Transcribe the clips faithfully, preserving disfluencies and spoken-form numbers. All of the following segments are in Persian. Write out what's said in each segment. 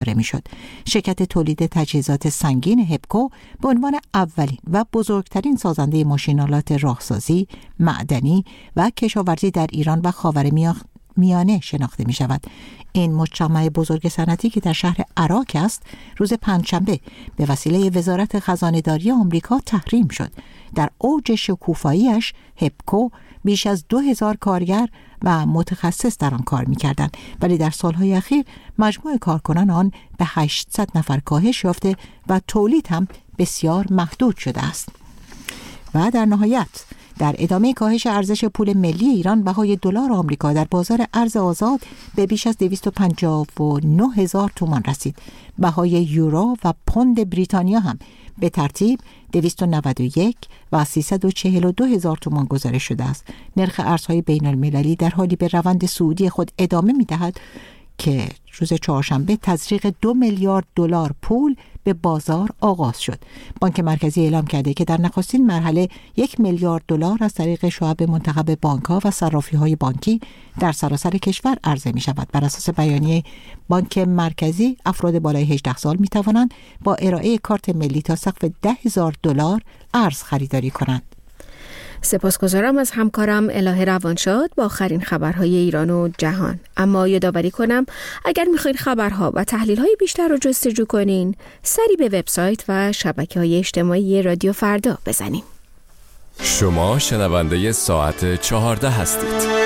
محاصره میشد. شرکت تولید تجهیزات سنگین هپکو به عنوان اولین و بزرگترین سازنده ماشین‌آلات راهسازی، معدنی و کشاورزی در ایران و خاورمیانه میانه شناخته می شود. این مجمع بزرگ صنعتی که در شهر عراق است، روز پنجشنبه به وسیله وزارت خزانه‌داری آمریکا تحریم شد. در اوج شکوفاییش هپکو بیش از دو هزار کارگر و متخصص در آن کار می کردند، ولی در سالهای اخیر مجموع کارکنان آن به هشتصد نفر کاهش یافته و تولید هم بسیار محدود شده است. و در نهایت در ادامه کاهش ارزش پول ملی ایران، بهای دلار آمریکا در بازار ارز آزاد به بیش از دویست و پنجاه و نه هزار تومان رسید. بهای یورو و پوند بریتانیا هم به ترتیب دویست و نود و یک و سیصد و چهل و دو هزار تومان گزارش شده است. نرخ ارزهای بین المللی در حالی به روند صعودی خود ادامه می دهد که روز چهارشنبه تزریق دو میلیارد دلار پول به بازار آغاز شد. بانک مرکزی اعلام کرده که در نخستین مرحله یک میلیارد دلار از طریق شعب منتخب بانک‌ها و صرافی‌های بانکی در سراسر کشور عرضه می‌شود. بر اساس بیانیه بانک مرکزی، افراد بالای هجده سال می‌توانند با ارائه کارت ملی تا سقف ده هزار دلار ارز خریداری کنند. سپاسگزارم از همکارم الهه روانشاد با آخرین خبرهای ایران و جهان. اما یادآوری کنم اگر میخواین خبرها و تحلیل‌های بیشتر رو جستجو کنین، سری به وبسایت و شبکه‌های اجتماعی رادیو فردا بزنین. شما شنونده ساعت چهارده هستید.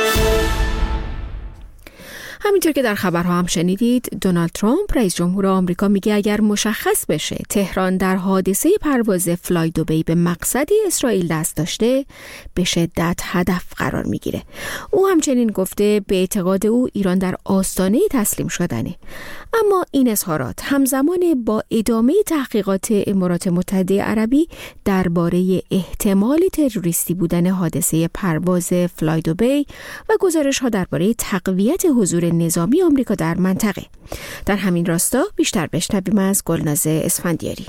همینطور که در خبرها هم شنیدید، دونالد ترامپ رئیس جمهور آمریکا میگه اگر مشخص بشه تهران در حادثه پرواز فلای دبی به مقصد اسرائیل دست داشته، به شدت هدف قرار میگیره. او همچنین گفته به اعتقاد او ایران در آستانه تسلیم شدنه. اما این اظهارات همزمان با ادامه تحقیقات امارات متحده عربی درباره احتمال تروریستی بودن حادثه پرواز فلای دبی و گزارش‌ها درباره تقویت حضور نظامی آمریکا در منطقه. در همین راستا بیشتر بشنویم از گلناز اسفندیاری.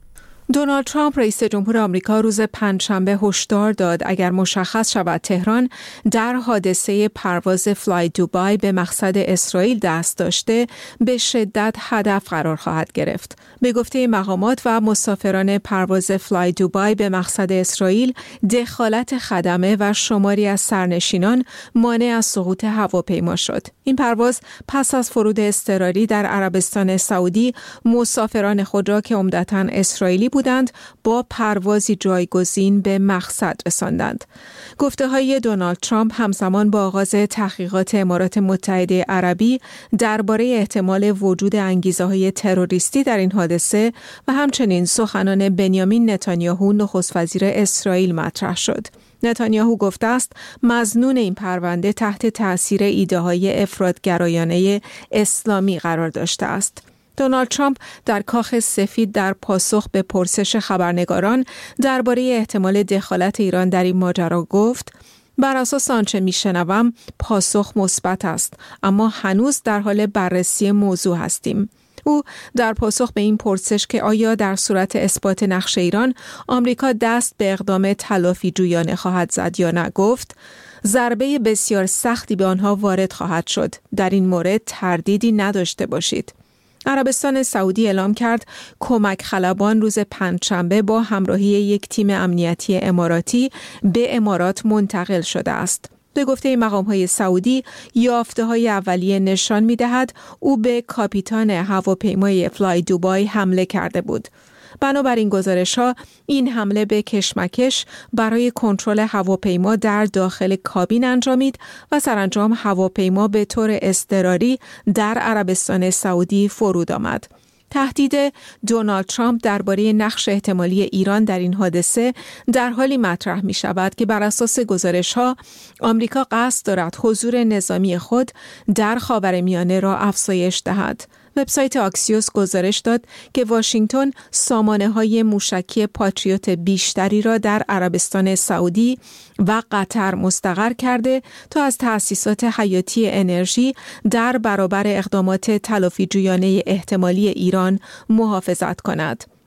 دونالد ترامپ رئیس جمهور آمریکا روز پنجشنبه هشدار داد اگر مشخص شود تهران در حادثه پرواز فلای دوبای به مقصد اسرائیل دست داشته، به شدت هدف قرار خواهد گرفت. به گفته مقامات و مسافران پرواز فلای دوبای به مقصد اسرائیل، دخالت خدمه و شماری از سرنشینان مانع از سقوط هواپیما شد. این پرواز پس از فرود اضطراری در عربستان سعودی مسافران خود را که عمدتاً اسرائیلی بودند با پروازی جایگزین به مقصد رساندند. گفته‌های دونالد ترامپ همزمان با آغاز تحقیقات امارات متحده عربی درباره احتمال وجود انگیزه‌های تروریستی در این حادثه و همچنین سخنان بنیامین نتانیاهو نخست وزیر اسرائیل مطرح شد. نتانیاهو گفته است مظنون این پرونده تحت تأثیر ایده‌های افراط‌گرایانه اسلامی قرار داشته است. دونالد ترامپ در کاخ سفید در پاسخ به پرسش خبرنگاران درباره احتمال دخالت ایران در این ماجرا گفت: بر اساس آنچه میشنوم پاسخ مثبت است، اما هنوز در حال بررسی موضوع هستیم. او در پاسخ به این پرسش که آیا در صورت اثبات نقش ایران آمریکا دست به اقدام تلافی جویانه خواهد زد یا نه گفت: ضربه بسیار سختی به آنها وارد خواهد شد. در این مورد تردیدی نداشته باشید. عربستان سعودی اعلام کرد کمک خلبان روز پنجشنبه با همراهی یک تیم امنیتی اماراتی به امارات منتقل شده است. به گفته مقام‌های سعودی، یافته‌های اولیه نشان می‌دهد او به کاپیتان هواپیمای فلای دوبای حمله کرده بود. بنابراین گزارش‌ها این حمله به کشمکش برای کنترل هواپیما در داخل کابین انجامید و سرانجام هواپیما به طور اضطراری در عربستان سعودی فرود آمد. تهدید دونالد ترامپ درباره نقش احتمالی ایران در این حادثه در حالی مطرح می شود که بر اساس گزارش‌ها آمریکا قصد دارد حضور نظامی خود در خاورمیانه را افزایش دهد. وبسایت آکسیوس گزارش داد که واشنگتن سامانه‌های موشکی پاتریوت بیشتری را در عربستان سعودی و قطر مستقر کرده تا از تأسیسات حیاتی انرژی در برابر اقدامات تلافی جویانه احتمالی ایران محافظت کند.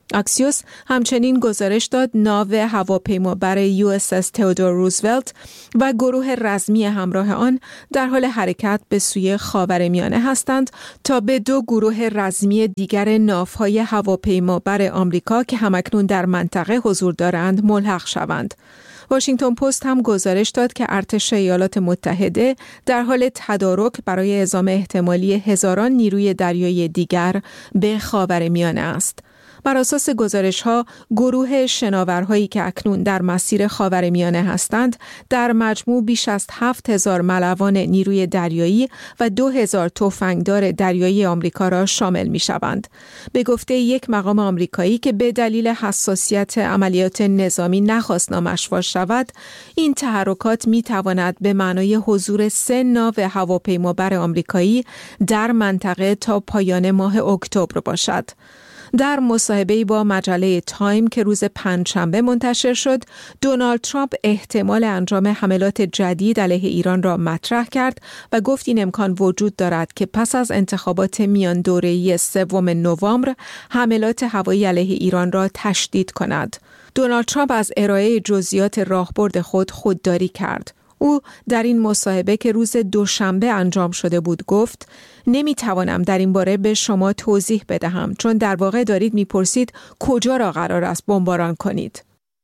اکسیوس همچنین گزارش داد ناو هواپیمابر یو اس اس تئودور روزولت و گروه رزمی همراه آن در حال حرکت به سوی خاورمیانه هستند تا به دو گروه رزمی دیگر ناوهای هواپیمابر آمریکا که همکنون در منطقه حضور دارند ملحق شوند. واشنگتن پست هم گزارش داد که ارتش ایالات متحده در حال تدارک برای اعزام احتمالی هزاران نیروی دریایی دیگر به خاورمیانه است. بر اساس گزارش‌ها، گروه شناورهایی که اکنون در مسیر خاورمیانه هستند، در مجموع بیش از هفت هزار ملوان نیروی دریایی و دو هزار تفنگدار دریایی آمریکا را شامل می‌شوند. به گفته یک مقام آمریکایی که به دلیل حساسیت عملیات نظامی نخواست نامش فاش شود، این تحرکات می‌تواند به معنای حضور سه ناو هواپیمابر آمریکایی در منطقه تا پایان ماه اکتبر باشد. در مصاحبه‌ای با مجله تایم که روز پنجشنبه منتشر شد، دونالد ترامپ احتمال انجام حملات جدید علیه ایران را مطرح کرد و گفت این امکان وجود دارد که پس از انتخابات میان دوره‌ای سوم نوامبر حملات هوایی علیه ایران را تشدید کند. دونالد ترامپ از ارائه جزئیات راهبرد خود خودداری کرد. او در این مصاحبه که روز دوشنبه انجام شده بود گفت: نمیتوانم در این باره به شما توضیح بدهم، چون در واقع دارید میپرسید کجا را قرار است بمباران کنید.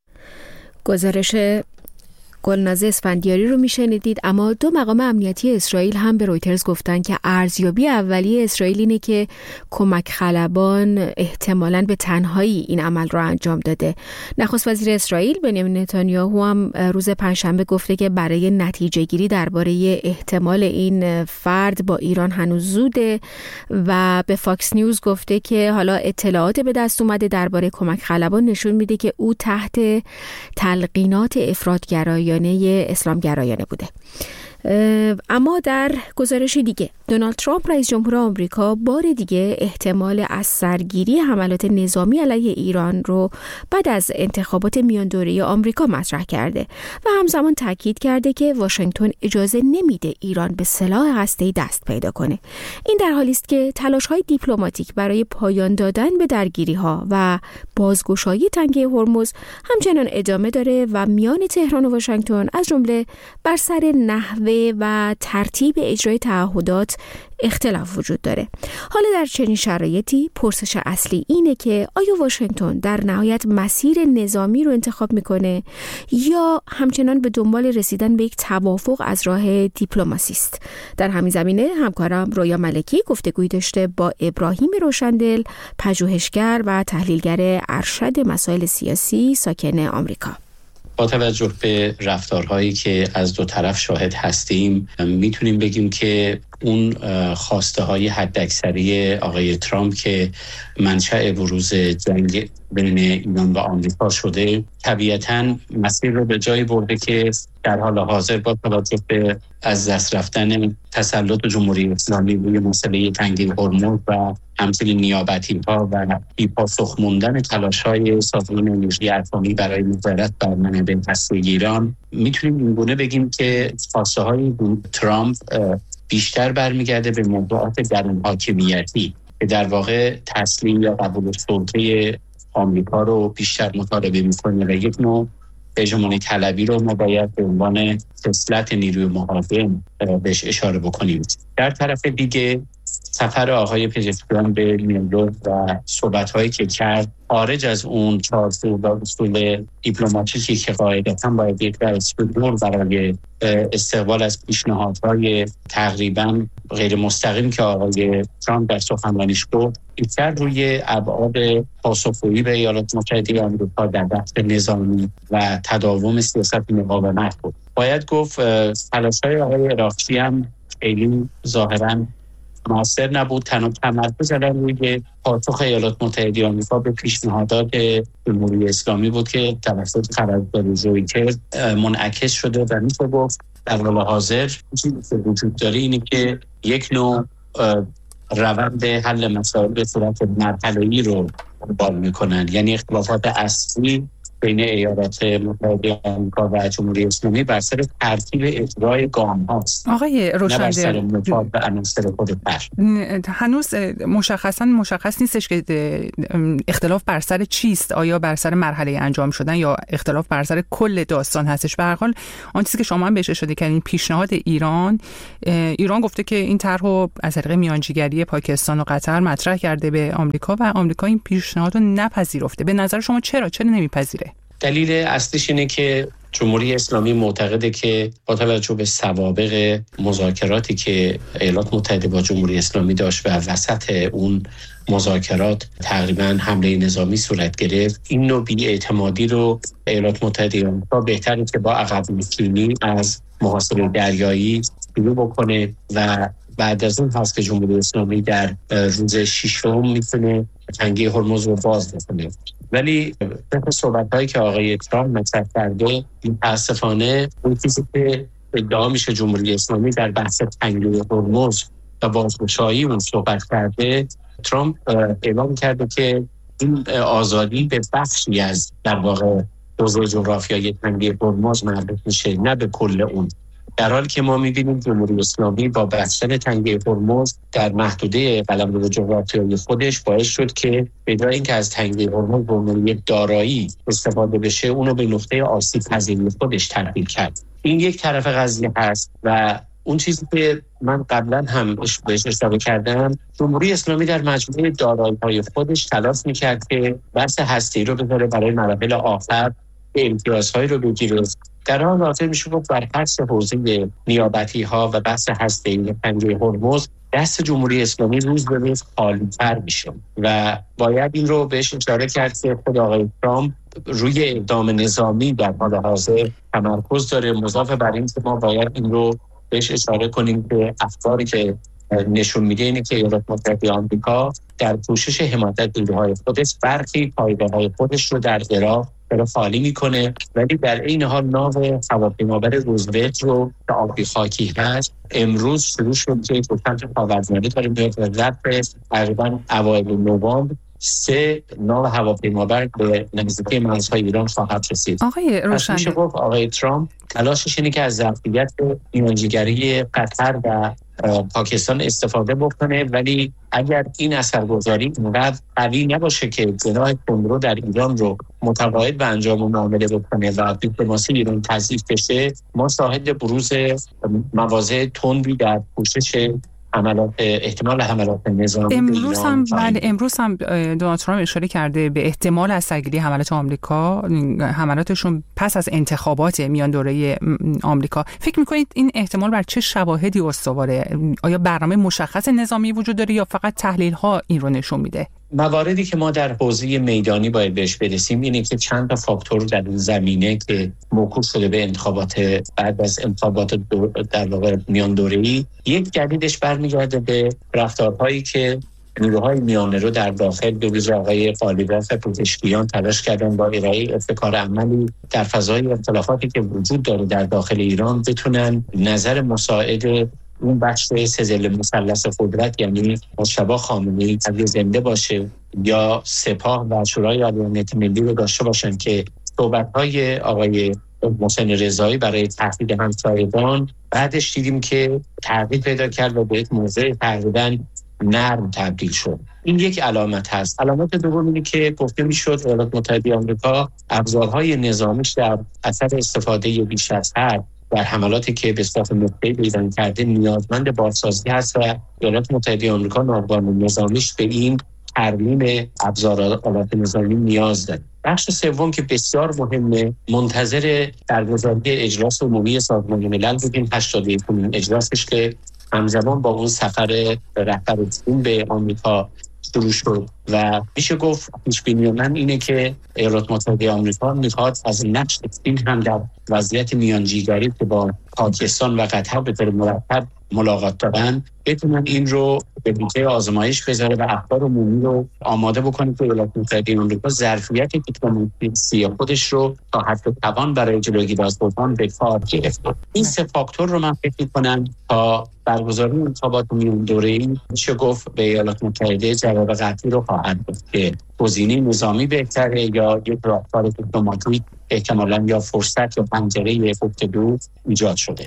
گزارش گلناز اسفندیاری رو میشنیدید. اما دو مقام امنیتی اسرائیل هم به رویترز گفتن که ارزیابی اولیه اسرائیل اینه که کمک خلبان احتمالاً به تنهایی این عمل رو انجام داده. نخست وزیر اسرائیل بنیامین نتانیاهو هم روز پنجشنبه گفته که برای نتیجه گیری درباره احتمال این فرد با ایران هنوز زوده و به فاکس نیوز گفته که حالا اطلاعات به دست اومده درباره کمک خلبان نشون میده که او تحت تلقینات افراط‌گرایانه اسلامگرایانه بوده. اما در گزارش دیگه دونالد ترامپ رئیس جمهور آمریکا بار دیگه احتمال از سرگیری حملات نظامی علیه ایران رو بعد از انتخابات میان دوره‌ای آمریکا مطرح کرده و همزمان تاکید کرده که واشنگتن اجازه نمیده ایران به سلاح هسته‌ای دست پیدا کنه. این در حالی است که تلاش‌های دیپلماتیک برای پایان دادن به درگیری‌ها و بازگشایی تنگه هرمز همچنان ادامه داره و میان تهران و واشنگتن از جمله بر سر نحوه و ترتیب اجرای تعهدات اختلاف وجود داره. حالا در چنین شرایطی پرسش اصلی اینه که آیا واشنگتن در نهایت مسیر نظامی رو انتخاب میکنه یا همچنان به دنبال رسیدن به یک توافق از راه دیپلماسی است؟ در همین زمینه همکارم رویا ملکی گفتگویی داشته با ابراهیم روشندل، پژوهشگر و تحلیلگر ارشد مسائل سیاسی ساکن آمریکا. با توجه به رفتارهایی که از دو طرف شاهد هستیم میتونیم بگیم که اون خواسته های حداکثری آقای ترامپ که منشأ بروز جنگ بین ایران و آمریکا شده طبیعتاً مسیر رو به جایی برده که در حال حاضر با توجه به از دست رفتن تسلط جمهوری اسلامی روی مسئله تنگه هرمز و همچنین نیابتی‌ها و بی‌پاسخ موندن تلاش‌های سازمان انرژی اتمی برای نظارت بر منابع هسته‌ای ایران، میتونیم اینگونه بگیم که خواسته‌های ترامپ بیشتر برمیگرده به موضوعات درون حاکمیتی که در واقع تسلیم یا قبول سلطه آمریکا رو بیشتر مطالبه میکنه و یک نوع هژمونی طلبی رو ما باید به عنوان خصلت نیروی مقاوم بهش اشاره بکنیم. در طرف دیگه سفر آقای پزشکیان به نیویورک و صحبت‌هایی که کرد خارج از اون چارچوب و اصول دیپلماتیکی که قاعدتاً باید یک دستور برای استقبال از پیشنهادهای تقریباً غیر مستقیم که آقای ترامپ در سخنرانیش گفت، بیشتر روی ابعاد پاسخگویی به ایالات متحده آمریکا در بحث نظامی و تداوم سیاست مقاومت بود. باید گفت تلاش‌های آقای عراقچی هم خیلی ظاهراً موثر نبود. تنها تمرکز کردن روی پاسخ ایالات متحده آمریکا به پیشنهادات جمهوری اسلامی بود که توسط خبرگزاری رویترز منعکس شده و میشه گفت در حال حاضر چیزی که وجود داره اینه که یک نوع روند حل مسائل به صورت مرحله‌ای رو دنبال میکنن، یعنی اختلافات اصلی بین ایالات متحده آمریکا و جمهوری اسلامی بر سر ترتیب اجرای گام هاست، آقای روشنده، نه بر سر مفاد و عناصر خود بر. هنوز مشخصا مشخص نیستش که اختلاف بر سر چیست، آیا بر سر مرحله انجام شدن یا اختلاف بر سر کل داستان هستش. به هر حال آن چیزی که شما هم بهش اشاره کردین، پیشنهاد ایران ایران گفته که این طرحو از طریق میانجیگری پاکستان و قطر مطرح کرده به آمریکا و آمریکا این پیشنهادو نپذیرفته. به نظر شما چرا چرا نمیپذیره؟ دلیل اصلیش اینه که جمهوری اسلامی معتقده که با توجه به سوابق مذاکراتی که ایالات متحده با جمهوری اسلامی داشت و وسط اون مذاکرات تقریبا حمله نظامی صورت گرفت، این نوع بی‌اعتمادی رو ایالات متحده آمریکا بهتره که با عقب نشینی از محاصره دریایی شروع بکنه و بعد از اون هست که جمهوری اسلامی در روز ششم میتونه تنگه هرمز رو باز بکنه. ولی طبق صحبت‌هایی که آقای ترامپ مطرح کرده، متأسفانه اون چیزی که ادعا میشه جمهوری اسلامی در بحث تنگه هرمز و بازگشایی اون صحبت کرده، ترامپ اعلام کرده که این آزادی به بخشی از در واقع حوزه جغرافیایی تنگه هرمز مربوط میشه، نه به کل اون. در حالی که ما می‌بینیم جمهوری اسلامی با بستن تنگه هرمز در محدوده قلمرو جغرافیایی خودش باعث شد که به جای اینکه از تنگه هرمز به عنوان یک دارایی استفاده بشه، اونو به نقطه آسیب پذیری خودش تبدیل کرد. این یک طرف قضیه هست و اون چیزی که من قبلا هم بهش اشاره کردم، جمهوری اسلامی در مجموعه دارایی‌های خودش تلاش می‌کرد که بحث هسته‌ای رو بذاره برای مراحل آخر، امتیازهای رو بگیره. در حال حاضر میشه گفت بر اساس حوزه نیابتی ها و بحث هسته‌ای تنگه هرمز دست جمهوری اسلامی روز به روز خالی‌تر میشه و باید این رو بهش اشاره کرد که خود آقای ترامپ روی اقدام نظامی در حال حاضر تمرکز داره، مضاف بر این که ما باید این رو بهش اشاره کنیم که افکاری که نشون میده اینه که ایالات متحده آمریکا در کوشش حمایت نیروهای خودش برخی پایگاه‌های خودش رو در عراق رو خالی میکنه، ولی در این حال ناو هواپیمابر روزولت رو که آبی خاکی هست امروز شروع شد که دو سمت خاورمیانه داره میاد و ظرف تقریبا اوایل نوامبر سه ناو هواپیمابر به نزدیکی مرزهای ایران خواهد رسید. آقای روشنده، میشه گفت آقای ترامپ تلاشش اینه که از ظرفیت میانجیگری قطر و پاکستان استفاده بکنه، ولی اگر این اثرگذاری اونقدر قوی نباشه که جناح تندرو در ایران رو متقاعد به انجام معامله بکنه و دیپلماسی ایران تضعیف بشه، ما شاهد بروز مواضع تندی در پوشش حملات احتمال حملات نظامی امروز هم بله امروز هم دونالد ترامپ اشاره کرده به احتمال از سرگیری حملات آمریکا، حملاتشون پس از انتخابات میان دوره آمریکا. فکر می‌کنید این احتمال بر چه شواهدی استواره؟ آیا برنامه مشخص نظامی وجود داره یا فقط تحلیل‌ها این رو نشون میده؟ مواردی که ما در حوزه میدانی باید بهش برسیم اینه که چند تا فاکتور در این زمینه که موکول شده به انتخابات بعد از انتخابات در واقع میان دوره‌ای، یک دلیلش برمیگرده به رفتارهایی که نیروهای میانه رو در داخل به ویژه آقای قالیباف پزشکیان تلاش کردن با ارائه ابتکار عملی در فضای اختلافاتی که وجود داره در داخل ایران بتونن نظر مساعد اون بخش سزل مثلث قدرت، یعنی مجتبی خامنه‌ای اگه زنده باشه یا سپاه و شورای عالی امنیت ملی رو داشته باشن که صحبت‌های آقای محسن رضایی برای تهدید همسایگان بعدش دیدیم که تغییر پیدا کرد و به یک موضع تقریباً نرم تبدیل شد. این یک علامت هست. علامت دوم اینه که گفته میشد ایالات متحده آمریکا ابزارهای نظامیش در اثر استفاده بیش از حد در حملاتی که به صورت نقطه‌ای به ایران کرده نیازمند بازسازی هست و ایالات متحده آمریکا ناوگان نظامیش به این ترمیم ابزارات نظامی نیاز داره. بخش سوم که بسیار مهمه، منتظر برگزاری اجلاس عمومی سازمان ملل بودیم، هشتاد و یکمین اجلاسش که همزمان با اون سفر رهبر چین به آمریکا شروع شد و میشه گفت پیش‌بینی من اینه که ایالات متحده آمریکا میخواد از نقش چین هم در وضعیت میانجیگری که با پاکستان و قطر به طور مرتب ملاقات دارن بتونن این رو به بوته آزمایش بذاره و افکار عمومی رو آماده بکنه که ایالات متحده آمریکا ظرفیت دیپلماسی خودش رو تا حد توان برای جلوگیری از بحران به کار گرفته. این سه فاکتور رو من فکر می‌کنم تا برگزاری انتخابات میان دوره‌ای چه گفت به ایالات متحده جواب قطعی رو خواهد داد که گزینه نظامی بهتره یا یک راهکار دیپلماتیک احتمالاً یا فرصت یا پنجره گفتگو ایجاد شده.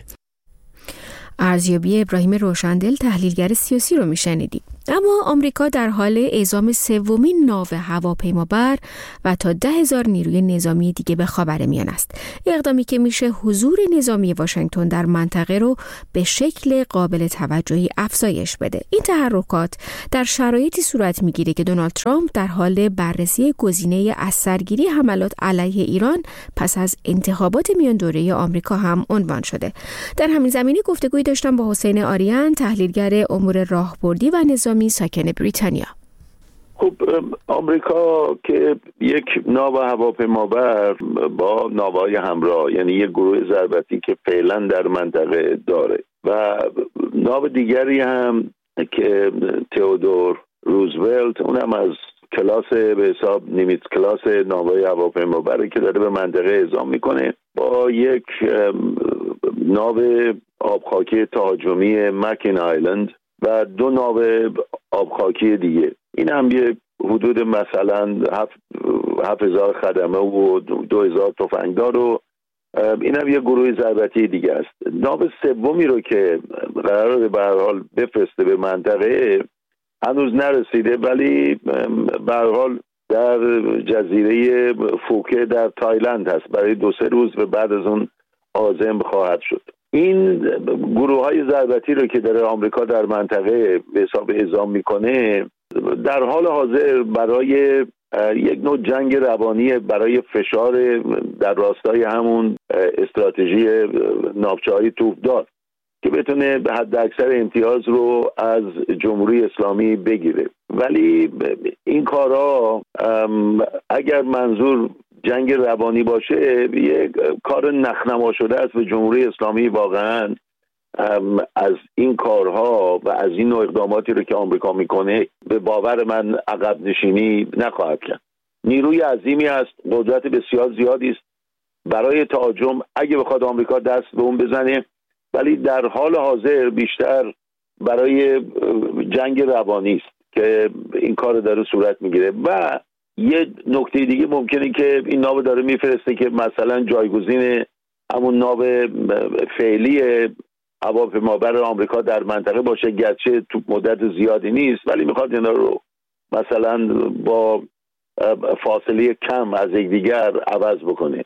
ارزیابی ابراهیم روشندل تحلیلگر سیاسی رو میشنیدید. اما آمریکا در حال اعزام سومین ناو هواپیمابر و تا ده هزار نیروی نظامی دیگه به خاورمیانه است. اقدامی که میشه حضور نظامی واشنگتن در منطقه رو به شکل قابل توجهی افزایش بده. این تحرکات در شرایطی صورت میگیره که دونالد ترامپ در حال بررسی گزینه از سرگیری حملات علیه ایران پس از انتخابات میان دوره آمریکا هم عنوان شده. در همین زمینه گفتگوی داشتم با حسین آریان، تحلیلگر امور راهبردی و نظامی ساکن بریتانیا. خب آمریکا که یک ناو هواپیمابر با ناوهای همراه، یعنی یک گروه ضربتی که فعلا در منطقه داره و ناو دیگری هم که تئودور روزولت، اونم از کلاس به حساب نیمیتز کلاس ناوهای هواپیمابری که داره به منطقه اعزام میکنه، با یک ناو آبخاکی تهاجمی مکین آیلند و دو ناو آبخاکی دیگه. این هم یه حدود مثلا هفت هزار خدمه و دو هزار تفنگدار و این هم یه گروه ضربتی دیگه است. ناو سومی رو که قراره به هر حال بفرسته به منطقه هنوز نرسیده، ولی به هر حال در جزیره فوکه در تایلند هست، برای دو سه روز و بعد از اون عازم خواهد شد. این گروه های ضربتی رو که داره آمریکا در منطقه به حساب اعزام میکنه در حال حاضر برای یک نوع جنگ روانی، برای فشار در راستای همون استراتژی ناوچه‌های توپدار که بتونه به حد اکثر امتیاز رو از جمهوری اسلامی بگیره. ولی این کارا اگر منظور جنگ روانی باشه یک کار نخنما شده است و جمهوری اسلامی واقعا از این کارها و از این نوع اقداماتی رو که آمریکا میکنه به باور من عقب نشینی نخواهد کرد. نیروی عظیمی است، قدرت بسیار زیادی است برای تهاجم اگه بخواد آمریکا دست به اون بزنه، ولی در حال حاضر بیشتر برای جنگ روانی است که این کار داره صورت میگیره. و یه نکته دیگه ممکنه که این ناو داره میفرسته که مثلا جایگزین همون ناو فعلی هواپیمابر آمریکا در منطقه باشه، گرچه تو مدت زیادی نیست، ولی میخواد اینا رو مثلا با فاصله کم از یکدیگر عوض بکنه.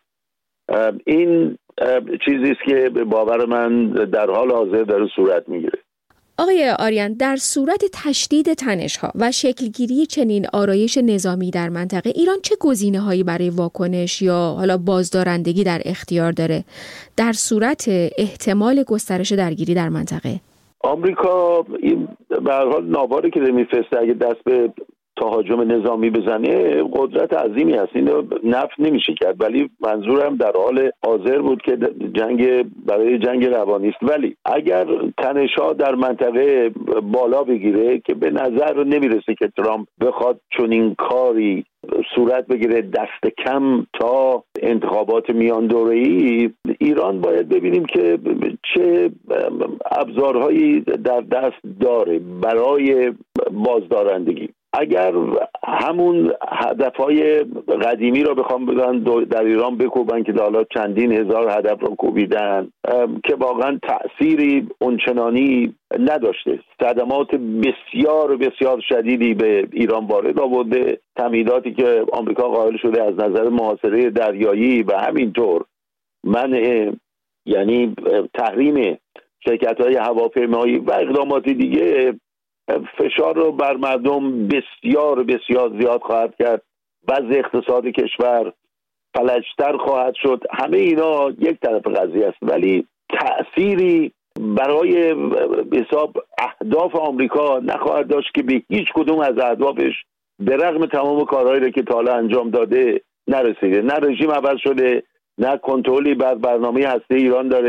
این چیزی است که به باور من در حال حاضر داره صورت میگیره. آقای آریان، در صورت تشدید تنش‌ها و شکلگیری چنین آرایش نظامی در منطقه، ایران چه گزینه‌هایی برای واکنش یا حالا بازدارندگی در اختیار داره در صورت احتمال گسترش درگیری در منطقه؟ آمریکا این به هر حال ناواری که میفرسته اگه دست به تهاجم نظامی بزنه قدرت عظیمی هست، اینو نفی نمیشه کرد، ولی منظورم در حال حاضر بود که جنگ برای جنگ روانی است. ولی اگر تنش‌ها در منطقه بالا بگیره که به نظر نمیرسه که ترامپ بخواد چنین کاری صورت بگیره دست کم تا انتخابات میان دوره‌ای، ایران باید ببینیم که چه ابزارهایی در دست داره برای بازدارندگی. اگر همون هدفهای قدیمی رو بخوام بگن در ایران بکوبن که حالا چندین هزار هدف رو کوبیدن که واقعا تأثیری اونچنانی نداشته، صدمات بسیار بسیار شدیدی به ایران وارد آورده، تمهیداتی که آمریکا قائل شده از نظر محاصره دریایی و همینطور منع یعنی تحریم شرکت‌های هواپیمایی و اقدامات دیگه فشار رو بر مردم بسیار بسیار زیاد خواهد کرد، وضع اقتصاد کشور فلجتر خواهد شد. همه اینا یک طرف قضیه است، ولی تأثیری برای حساب اهداف آمریکا نخواهد داشت که به هیچ کدوم از اهدافش به رغم تمام کارهایی رو که تا حالا انجام داده نرسیده. نه رژیم عوض شده، نه کنترلی بر برنامه هسته ایران داره،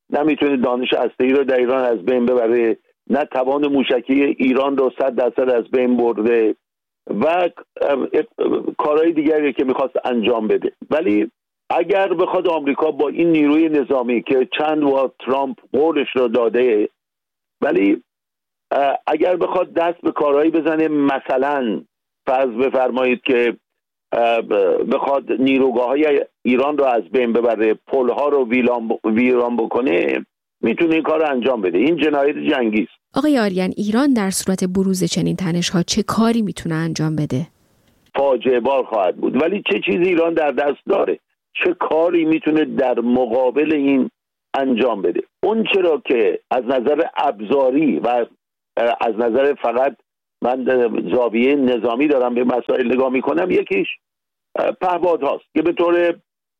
نمیتونه دانش هسته‌ای رو در ایران از بین ببره، نه توان موشکی ایران رو صد درصد از بین برده و کارهای دیگری که میخواست انجام بده. ولی اگر بخواد آمریکا با این نیروی نظامی که چند بار ترامپ قولش رو داده، ولی اگر بخواد دست به کارهایی بزنه، مثلا فرض بفرمایید که بخواد نیروگاه‌های ایران رو از بین ببره، پل‌ها رو ویران بکنه، میتونه این کار رو انجام بده. این جنایت جنگی است. آقای آریان، ایران در صورت بروز چنین تنش‌ها چه کاری میتونه انجام بده؟ فاجعه بار خواهد بود. ولی چه چیزی ایران در دست داره؟ چه کاری میتونه در مقابل این انجام بده؟ اون چرا که از نظر ابزاری و از نظر فقط من زاویه نظامی دارم به مسائل نگاه میکنم، یکیش پهپاد هاست که به طور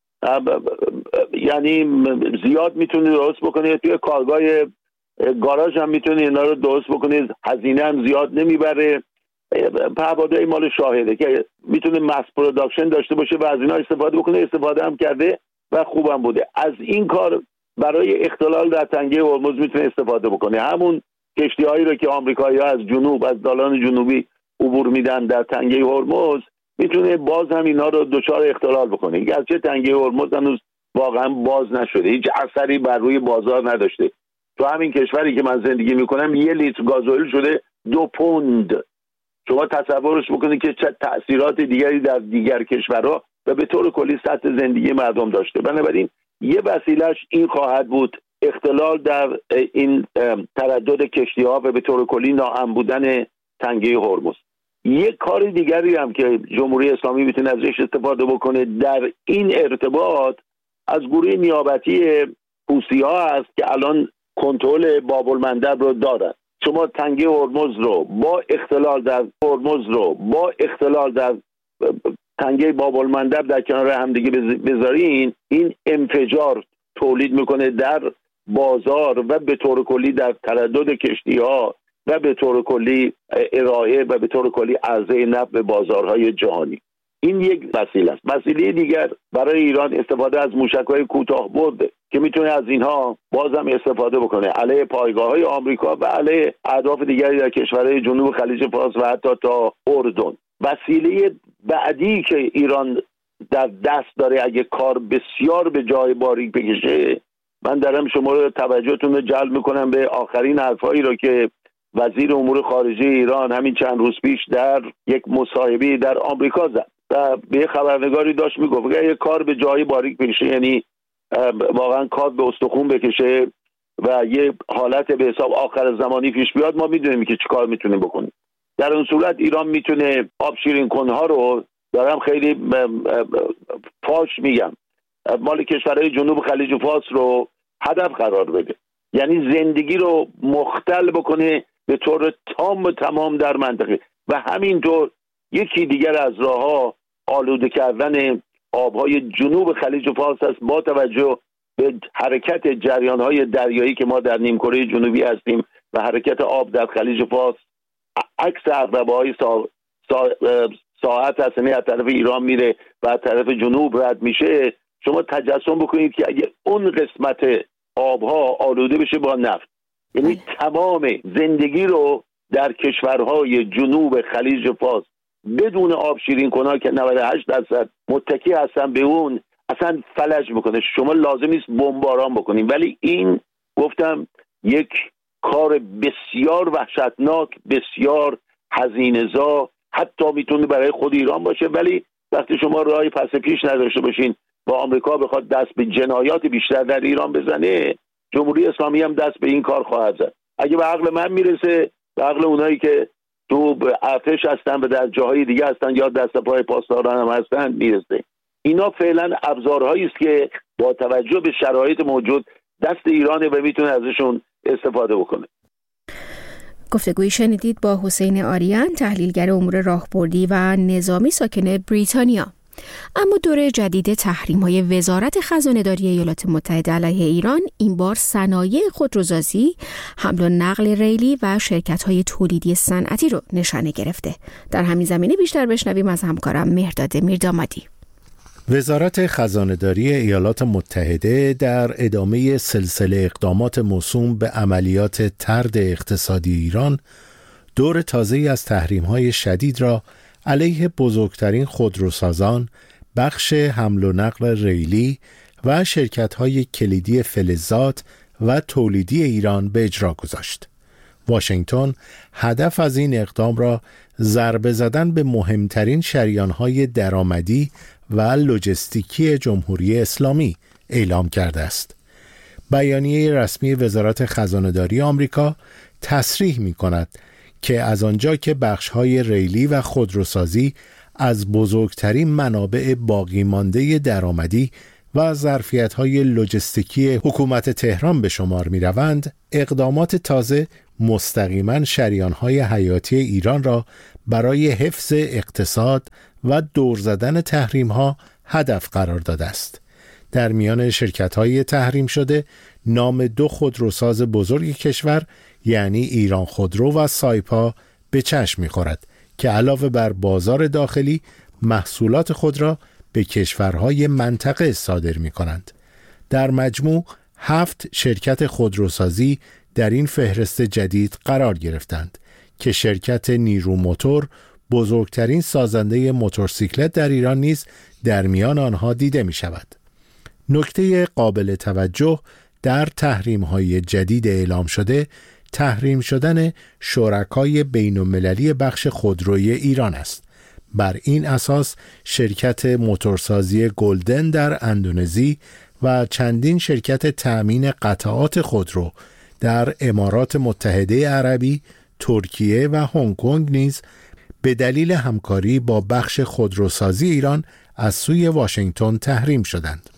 یعنی زیاد میتونه درست بکنه، توی کارگاه گاراژ هم میتونه اینا رو درست بکنه، هزینه هم زیاد نمیبره. پهپادهای مال شاهده که میتونه ماس پروداکشن داشته باشه و از اینا استفاده بکنه، استفاده هم کرده و خوبم بوده. از این کار برای اختلال در تنگه هرمز میتونه استفاده بکنه. همون کشتی‌هایی رو که آمریکایی‌ها از جنوب از دالان جنوبی عبور میدن در تنگه هرمز، میتونه باز هم اینا رو دچار اختلال بکنه. گرچه تنگه هرمز هنوز واقعا باز نشده، هیچ اثری بر روی بازار نداشته. تو همین کشوری که من زندگی میکنم یه لیتر گازوئیل شده دو پوند. شما تصورش بکنید که چه تأثیرات دیگری در دیگر کشورها و به طور کلی سطح زندگی مردم داشته. بنابراین یه وسیلهش این خواهد بود، اختلال در این تردد کشتی‌ها و به طور کلی ناامن بودن تنگه هرمز. یک کار دیگری هم که جمهوری اسلامی میتونه ازش استفاده بکنه در این ارتباط، از گروه نیابتی حوثی‌ها هست که الان کنترل باب المندب رو دارن. شما تنگه هرمز رو با اختلال در هرمز رو با اختلال در تنگه باب المندب در کنار هم دیگه بذارین، این انفجار تولید میکنه در بازار و به طور کلی در تردد کشتی‌ها و به طور کلی ارائه و به طور کلی عرضه نفت به بازارهای جهانی. این یک وسیله است. وسیله دیگر برای ایران استفاده از موشک‌های کوتاه برده که میتونه از اینها بازم استفاده بکنه علیه پایگاه‌های آمریکا و علیه اهداف دیگری در کشورهای جنوب خلیج فارس و حتی تا اردن. وسیله بعدی که ایران در دست داره اگه کار بسیار به جای باریک بکشه، من دارم شما رو توجهتون رو جلب میکنم به آخرین حرفایی رو که وزیر امور خارجه ایران همین چند روز پیش در یک مصاحبه در آمریکا زد و به خبرنگاری داشت میگفت اگه یک کار به جای باریک بکشه، یعنی واقعا کار به استخوان بکشه و یه حالت به حساب آخر زمانی پیش بیاد، ما میدونیم که چی کار میتونیم بکنیم. در اون صورت ایران میتونه آب شیرین کنها رو، دارم خیلی فاش میگم، مال کشورهای جنوب خلیج فارس رو هدف قرار بده، یعنی زندگی رو مختل بکنه به طور تام و تمام در منطقه. و همینطور یکی دیگر از راه‌ها آلوده کردن آبهای جنوب خلیج فارس است با توجه به حرکت جریان‌های دریایی که ما در نیمکره جنوبی هستیم و حرکت آب در خلیج فارس عکس عقربه‌های سا... سا... ساعت هست، یعنی از طرف ایران میره و از طرف جنوب رد میشه. شما تجسم بکنید که اگه اون قسمت آبها آلوده بشه با نفت، یعنی تمام زندگی رو در کشورهای جنوب خلیج فارس بدون آب شیرین کنها که نود و هشت درصد متکی هستن به اون، اصلا فلج میکنه. شما لازم نیست بمباران بکنیم، ولی این گفتم یک کار بسیار وحشتناک، بسیار هزینه‌زا، حتی میتونه برای خود ایران باشه. ولی وقتی شما راهی پس پیش نداشته باشین و آمریکا بخواد دست به جنایات بیشتر در ایران بزنه، جمهوری اسلامی هم دست به این کار خواهد زد. اگه به عقل من میرسه، به عقل اونایی که تو ارتش هستن و در جاهای دیگه هستن یا دست پای پاسداران هم هستن میرسه. اینا فعلا ابزارهایی است که با توجه به شرایط موجود دست ایرانه و میتونه ازشون استفاده بکنه. گفتگویی شنیدید با حسین آریان، تحلیلگر امور راهبردی و نظامی ساکن بریتانیا. اما دوره جدید تحریم‌های وزارت خزانه‌داری ایالات متحده علیه ایران این بار صنایع خودروسازی، حمل و نقل ریلی و شرکت‌های تولیدی صنعتی رو نشانه گرفته. در همین زمینه بیشتر بشنویم از همکارم مهرداد میردامادی. وزارت خزانه‌داری ایالات متحده در ادامه سلسله اقدامات موسوم به عملیات طرد اقتصادی ایران، دور تازه‌ای از تحریم‌های شدید را علیه بزرگترین خودروسازان، بخش حمل و نقل ریلی و شرکت‌های کلیدی فلزات و تولیدی ایران به اجرا گذاشت. واشنگتن هدف از این اقدام را ضربه زدن به مهمترین شریان‌های درآمدی و لوجستیکی جمهوری اسلامی اعلام کرده است. بیانیه رسمی وزارت خزانه‌داری آمریکا تصریح می‌کند که از آنجا که بخش‌های ریلی و خودروسازی از بزرگترین منابع باقی مانده درآمدی و ظرفیت‌های لوجستیکی حکومت تهران به شمار می‌روند، اقدامات تازه مستقیما شریان‌های حیاتی ایران را برای حفظ اقتصاد و دور زدن تحریم‌ها هدف قرار داده است. در میان شرکت‌های تحریم شده نام دو خودروساز بزرگ کشور یعنی ایران خودرو و سایپا به چشم می‌خورد که علاوه بر بازار داخلی محصولات خود را به کشورهای منطقه صادر می‌کنند. در مجموع هفت شرکت خودروسازی در این فهرست جدید قرار گرفتند که شرکت نیرو موتور، بزرگترین سازنده موتورسیکلت در ایران نیز در میان آنها دیده می شود. نکته قابل توجه در تحریم‌های جدید اعلام شده، تحریم شدن شرکای بین‌المللی بخش خودروی ایران است. بر این اساس شرکت موتورسازی گلدن در اندونزی و چندین شرکت تأمین قطعات خودرو در امارات متحده عربی، ترکیه و هنگ کنگ نیز به دلیل همکاری با بخش خودروسازی ایران از سوی واشنگتن تحریم شدند.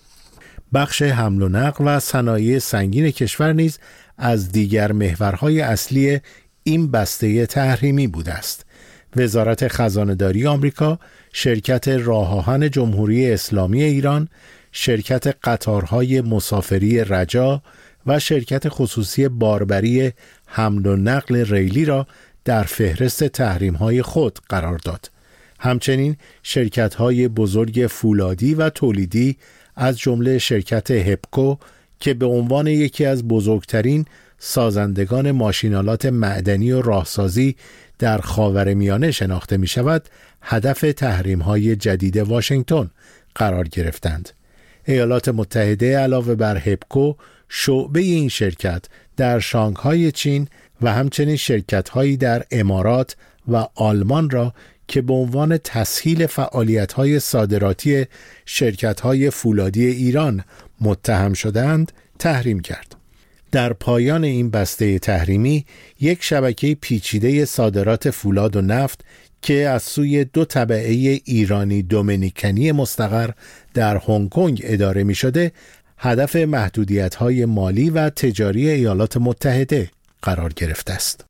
بخش حمل و نقل و صنایع سنگین کشور نیز از دیگر محورهای اصلی این بسته تحریمی بوده است. وزارت خزانه‌داری آمریکا، شرکت راه آهن جمهوری اسلامی ایران، شرکت قطارهای مسافری رجا و شرکت خصوصی باربری حمل و نقل ریلی را در فهرست تحریم‌های خود قرار داد. همچنین شرکت‌های بزرگ فولادی و تولیدی از جمله شرکت هپکو که به عنوان یکی از بزرگترین سازندگان ماشینالات معدنی و راهسازی در خاورمیانه شناخته می شود، هدف تحریم‌های جدید واشنگتن قرار گرفتند. ایالات متحده علاوه بر هپکو، شعبه این شرکت در شانگهای چین و همچنین شرکت‌هایی در امارات و آلمان را که به عنوان تسهیل فعالیت‌های صادراتی شرکت‌های فولادی ایران متهم شدند، تحریم کرد. در پایان این بسته تحریمی، یک شبکه پیچیده صادرات فولاد و نفت که از سوی دو تبعه ایرانی دومینیکنی مستقر در هنگ کنگ اداره می شده، هدف محدودیت‌های مالی و تجاری ایالات متحده قرار گرفته است.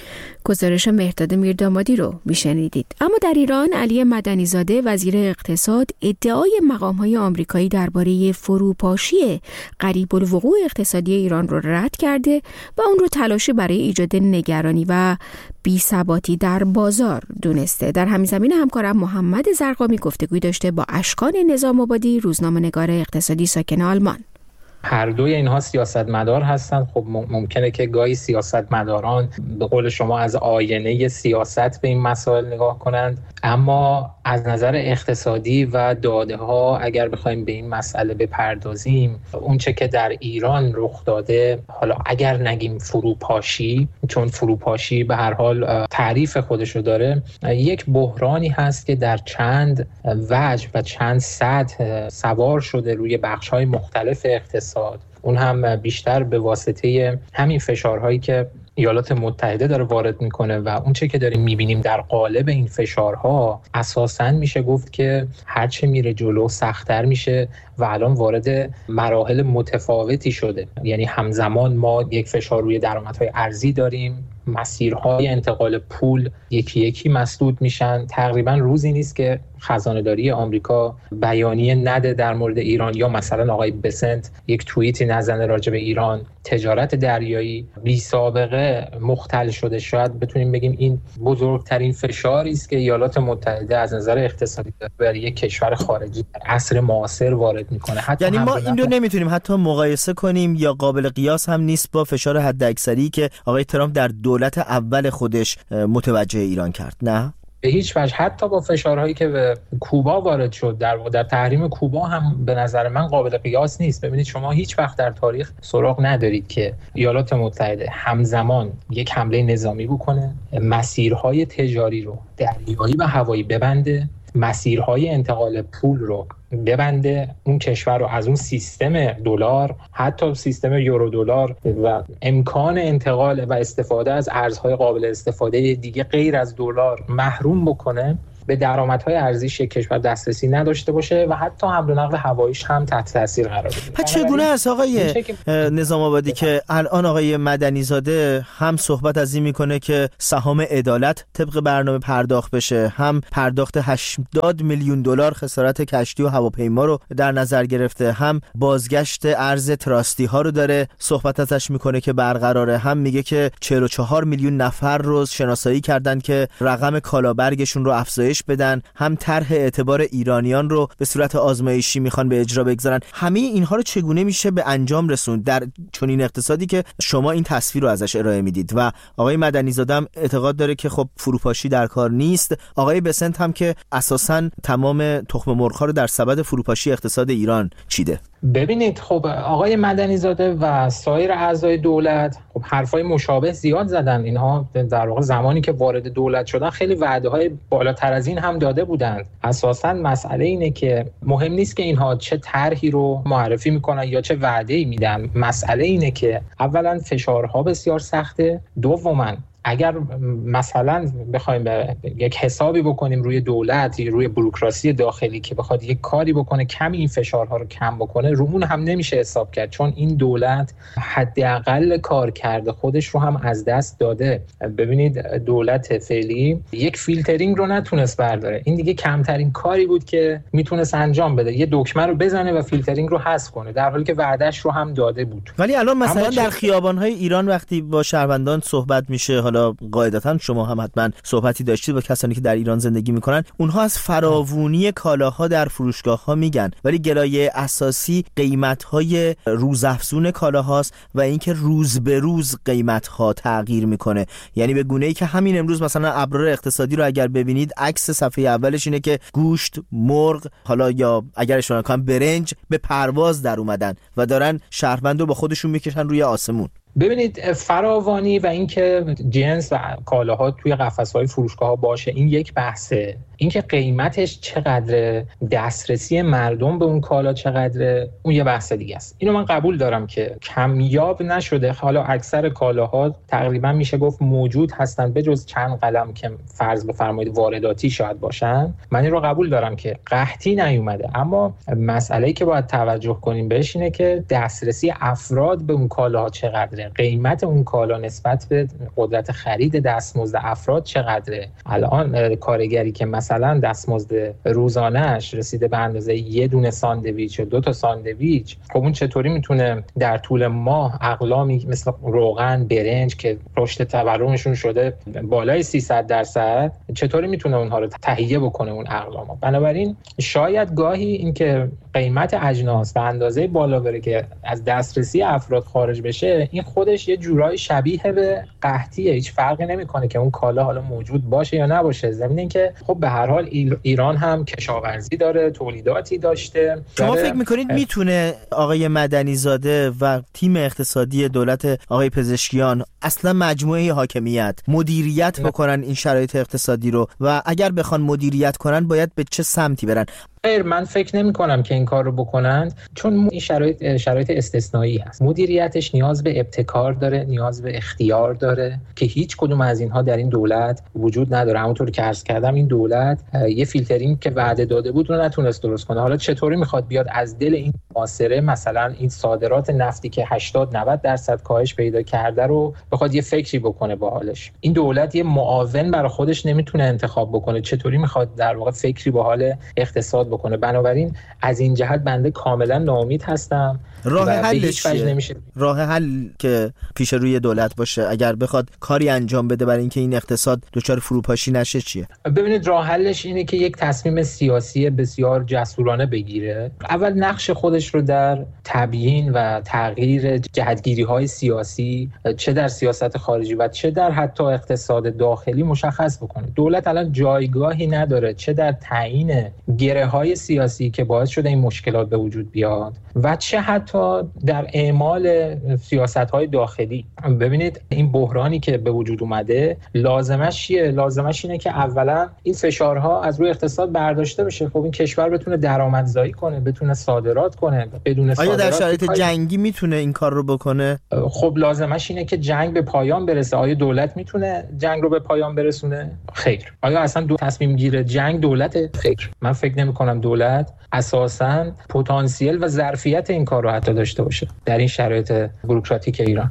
گزارش مهرداد میردامادی رو میشنیدید. اما در ایران علی مدنی‌زاده وزیر اقتصاد ادعای مقام‌های آمریکایی درباره فروپاشی قریب الوقوع اقتصادی ایران رو رد کرده و اون رو تلاشی برای ایجاد نگرانی و بی‌ثباتی در بازار دونسته. در همین زمینه همکارم محمد زرقامی گفتگوی داشته با اشکان نظام آبادی، روزنامه‌نگار اقتصادی ساکن آلمان. هر دوی اینها سیاستمدار هستند. خب ممکنه که گاهی سیاستمداران به قول شما از آینه سیاست به این مسائل نگاه کنند، اما از نظر اقتصادی و داده ها اگر بخوایم به این مسئله بپردازیم، اون چه که در ایران رخ داده، حالا اگر نگیم فروپاشی، چون فروپاشی به هر حال تعریف خودشو داره، یک بحرانی هست که در چند وجه و چند سطح سوار شده روی بخش‌های مختلف اقتصاد، اون هم بیشتر به واسطه همین فشارهایی که ایالات متحده داره وارد میکنه و اون چه که داریم میبینیم در قالب این فشارها، اساساً میشه گفت که هرچه میره جلو سخت‌تر میشه و الان وارد مراحل متفاوتی شده. یعنی همزمان ما یک فشار روی درآمدهای ارزی داریم مسیرهای انتقال پول یکی یکی مسدود میشن. تقریبا روزی نیست که خزانه‌داری آمریکا بیانیه نده در مورد ایران، یا مثلا آقای بسنت یک توییتی نزنه راجع به ایران. تجارت دریایی بی سابقه مختل شده. شاید بتونیم بگیم این بزرگترین فشاری است که ایالات متحده از نظر اقتصادی بر یک کشور خارجی در عصر معاصر وارد میکنه. یعنی ما این رو نمیتونیم حتی مقایسه کنیم یا قابل قیاس هم نیست با فشار حداکثری که آقای ترامپ در دولت اول خودش متوجه ایران کرد، نه؟ به هیچ وجه. حتی با فشارهایی که به کوبا وارد شد، در در تحریم کوبا هم به نظر من قابل قیاس نیست. ببینید شما هیچ وقت در تاریخ سراغ ندارید که ایالات متحده همزمان یک حمله نظامی بکنه، مسیرهای تجاری رو دریایی و هوایی ببنده، مسیرهای انتقال پول رو ببنده، اون کشور رو از اون سیستم دلار، حتی سیستم یورو دلار و امکان انتقال و استفاده از ارزهای قابل استفاده دیگه غیر از دلار محروم بکنه، به درآمدهای ارزیش یک کشور دسترسی نداشته باشه و حتی حمل و نقل هواییش هم تحت تاثیر قرار بده. پس چگونه است آقای نظام آبادی که الان آقای مدنی زاده هم صحبت از این میکنه که سهام عدالت طبق برنامه پرداخت بشه، هم پرداخت هشتاد میلیون دلار خسارت کشتی و هواپیما رو در نظر گرفته، هم بازگشت ارز تراستی ها رو داره صحبت ازش میکنه که برقراره، هم میگه که چهل و چهار میلیون نفر رو شناسایی کردن که رقم کالابرگشون رو افزایش بدن، هم طرح اعتبار ایرانیان رو به صورت آزمایشی میخوان به اجرا بگذارن. همه اینها رو چگونه میشه به انجام رسوند در چنین اقتصادی که شما این تصویر رو ازش ارائه میدید؟ و آقای مدنی زاده هم اعتقاد داره که خب فروپاشی در کار نیست. آقای بسنت هم که اساساً تمام تخم مرغ‌ها رو در سبد فروپاشی اقتصاد ایران چیده. ببینید خب آقای مدنی زاده و سایر اعضای دولت خب حرفای مشابه زیاد زدن. اینها در واقع زمانی که وارد دولت شدن خیلی وعده‌های بالاتر از این هم داده بودند. اساساً مسئله اینه که مهم نیست که اینها چه طرحی رو معرفی میکنن یا چه وعده‌ای میدن. مسئله اینه که اولاً فشارها بسیار سخته، دوماً اگر مثلا بخوایم یک حسابی بکنیم روی دولت، روی بوروکراسی داخلی که بخواد یک کاری بکنه کمی این فشارها رو کم بکنه، رو اون هم نمیشه حساب کرد، چون این دولت حداقل کار کرده خودش رو هم از دست داده. ببینید دولت فعلی یک فیلترینگ رو نتونست برداره. این دیگه کمترین کاری بود که میتونست انجام بده، یه دکمه رو بزنه و فیلترینگ رو حذف کنه، در حالی که وعدهش رو هم داده بود. ولی الان مثلا در خیابان‌های ایران وقتی با شهروندان صحبت میشه، حالا قاعدتاً شما هم حتما صحبتی داشتید با کسانی که در ایران زندگی میکنن، اونها از فراوونی کالاها در فروشگاه‌ها میگن، ولی گلایه اساسی قیمت‌های روزافزون کالاهاست و اینکه روز به روز قیمت‌ها تغییر میکنه. یعنی به گونه‌ای که همین امروز مثلا ابرار اقتصادی رو اگر ببینید، عکس صفحه اولش اینه که گوشت، مرغ، حالا یا اگر اشاره کنم برنج به پرواز در اومدن و دارن شهروند رو با خودشون میکشن روی آسمون. ببینید فراوانی و اینکه جنس و کالاها توی قفس‌های فروشگاه‌ها باشه این یک بحثه، اینکه قیمتش چقدره، دسترسی مردم به اون کالا چقدره، اون یه بحث دیگه است. اینو من قبول دارم که کمیاب نشده. حالا اکثر کالاها تقریبا میشه گفت موجود هستن به جز چند قلم که فرض بفرمایید وارداتی شاید باشن. من این رو قبول دارم که قحطی نیومده، اما مسئله‌ای که باید توجه کنیم بهش اینه که دسترسی افراد به اون کالاها چقدره، قیمت اون کالا نسبت به قدرت خرید دستمزد افراد چقدره. الان کارگری که مثلا دستمزد روزانه‌اش رسیده به اندازه یه دونه ساندویچ یا دو تا ساندویچ، خب اون چطوری میتونه در طول ماه اقلامی مثل روغن، برنج که رشد تورمشون شده بالای سیصد درصد، چطوری میتونه اونها رو تهیه بکنه اون اقلامو؟ بنابراین شاید گاهی اینکه قیمت اجناس به اندازه بالا بره که از دسترسی افراد خارج بشه، این خودش یه جورایی شبیه به قحطیه. هیچ فرقی نمیکنه که اون کالا حالا موجود باشه یا نباشه، ضمن اینکه خب به هر حال ایران هم کشاورزی داره، تولیداتی داشته. شما فکر میکنید میتونه آقای مدنی زاده و تیم اقتصادی دولت آقای پزشکیان اصلا مجموعه حاکمیت مدیریت بکنن این شرایط اقتصادی رو؟ و اگر بخوان مدیریت کنن باید به چه سمتی برن؟ خیر، من فکر نمی کنم که این کار رو بکنند، چون این شرایط شرایط استثنایی هست. مدیریتش نیاز به ابتکار داره، نیاز به اختیار داره که هیچ کدوم از اینها در این دولت وجود نداره. همونطور که عرض کردم این دولت یه فیلترینگ که وعده داده بود رو نتونست درست کنه. حالا چطوری میخواد بیاد از دل این محاصره مثلا این صادرات نفتی که هشتاد نود درصد کاهش پیدا کرده رو بخواد یه فکری بکنه باحالش؟ این دولت یه معاون برای خودش نمیتونه انتخاب بکنه، چطوری میخواد در واقع فکری باحال اقتصاد بکنه؟ بنابراین از این جهت بنده کاملا ناامید هستم. راه حلش نمیشه. راه حل که پیش روی دولت باشه اگر بخواد کاری انجام بده برای اینکه این اقتصاد دچار فروپاشی نشه چیه؟ ببینید، راه حلش اینه که یک تصمیم سیاسی بسیار جسورانه بگیره. اول نقش خودش رو در تبیین و تغییر جهتگیری‌های سیاسی چه در سیاست خارجی و چه در حتی اقتصاد داخلی مشخص بکنه. دولت الان جایگاهی نداره، چه در تعیین گره‌های سیاسی که باعث شده این مشکلات به وجود بیاد و چه حتی در اعمال سیاست‌های داخلی. ببینید این بحرانی که به وجود اومده لازمش چیه؟ لازمش اینه که اولا این فشارها از روی اقتصاد برداشته بشه. خب این کشور بتونه درآمدزایی کنه، بتونه صادرات کنه. بدون صادرات آیا در شرایط جنگی میتونه این کار رو بکنه؟ خب لازمش اینه که جنگ به پایان برسه. آیا دولت میتونه جنگ رو به پایان برسونه؟ خیر. آیا اصلا دو تصمیم گیره جنگ دولت؟ خیر. من فکر نمی کنم دولت اساساً پتانسیل و ظرفیت این کار رو حتی داشته باشه در این شرایط بوروکراتیک ایران.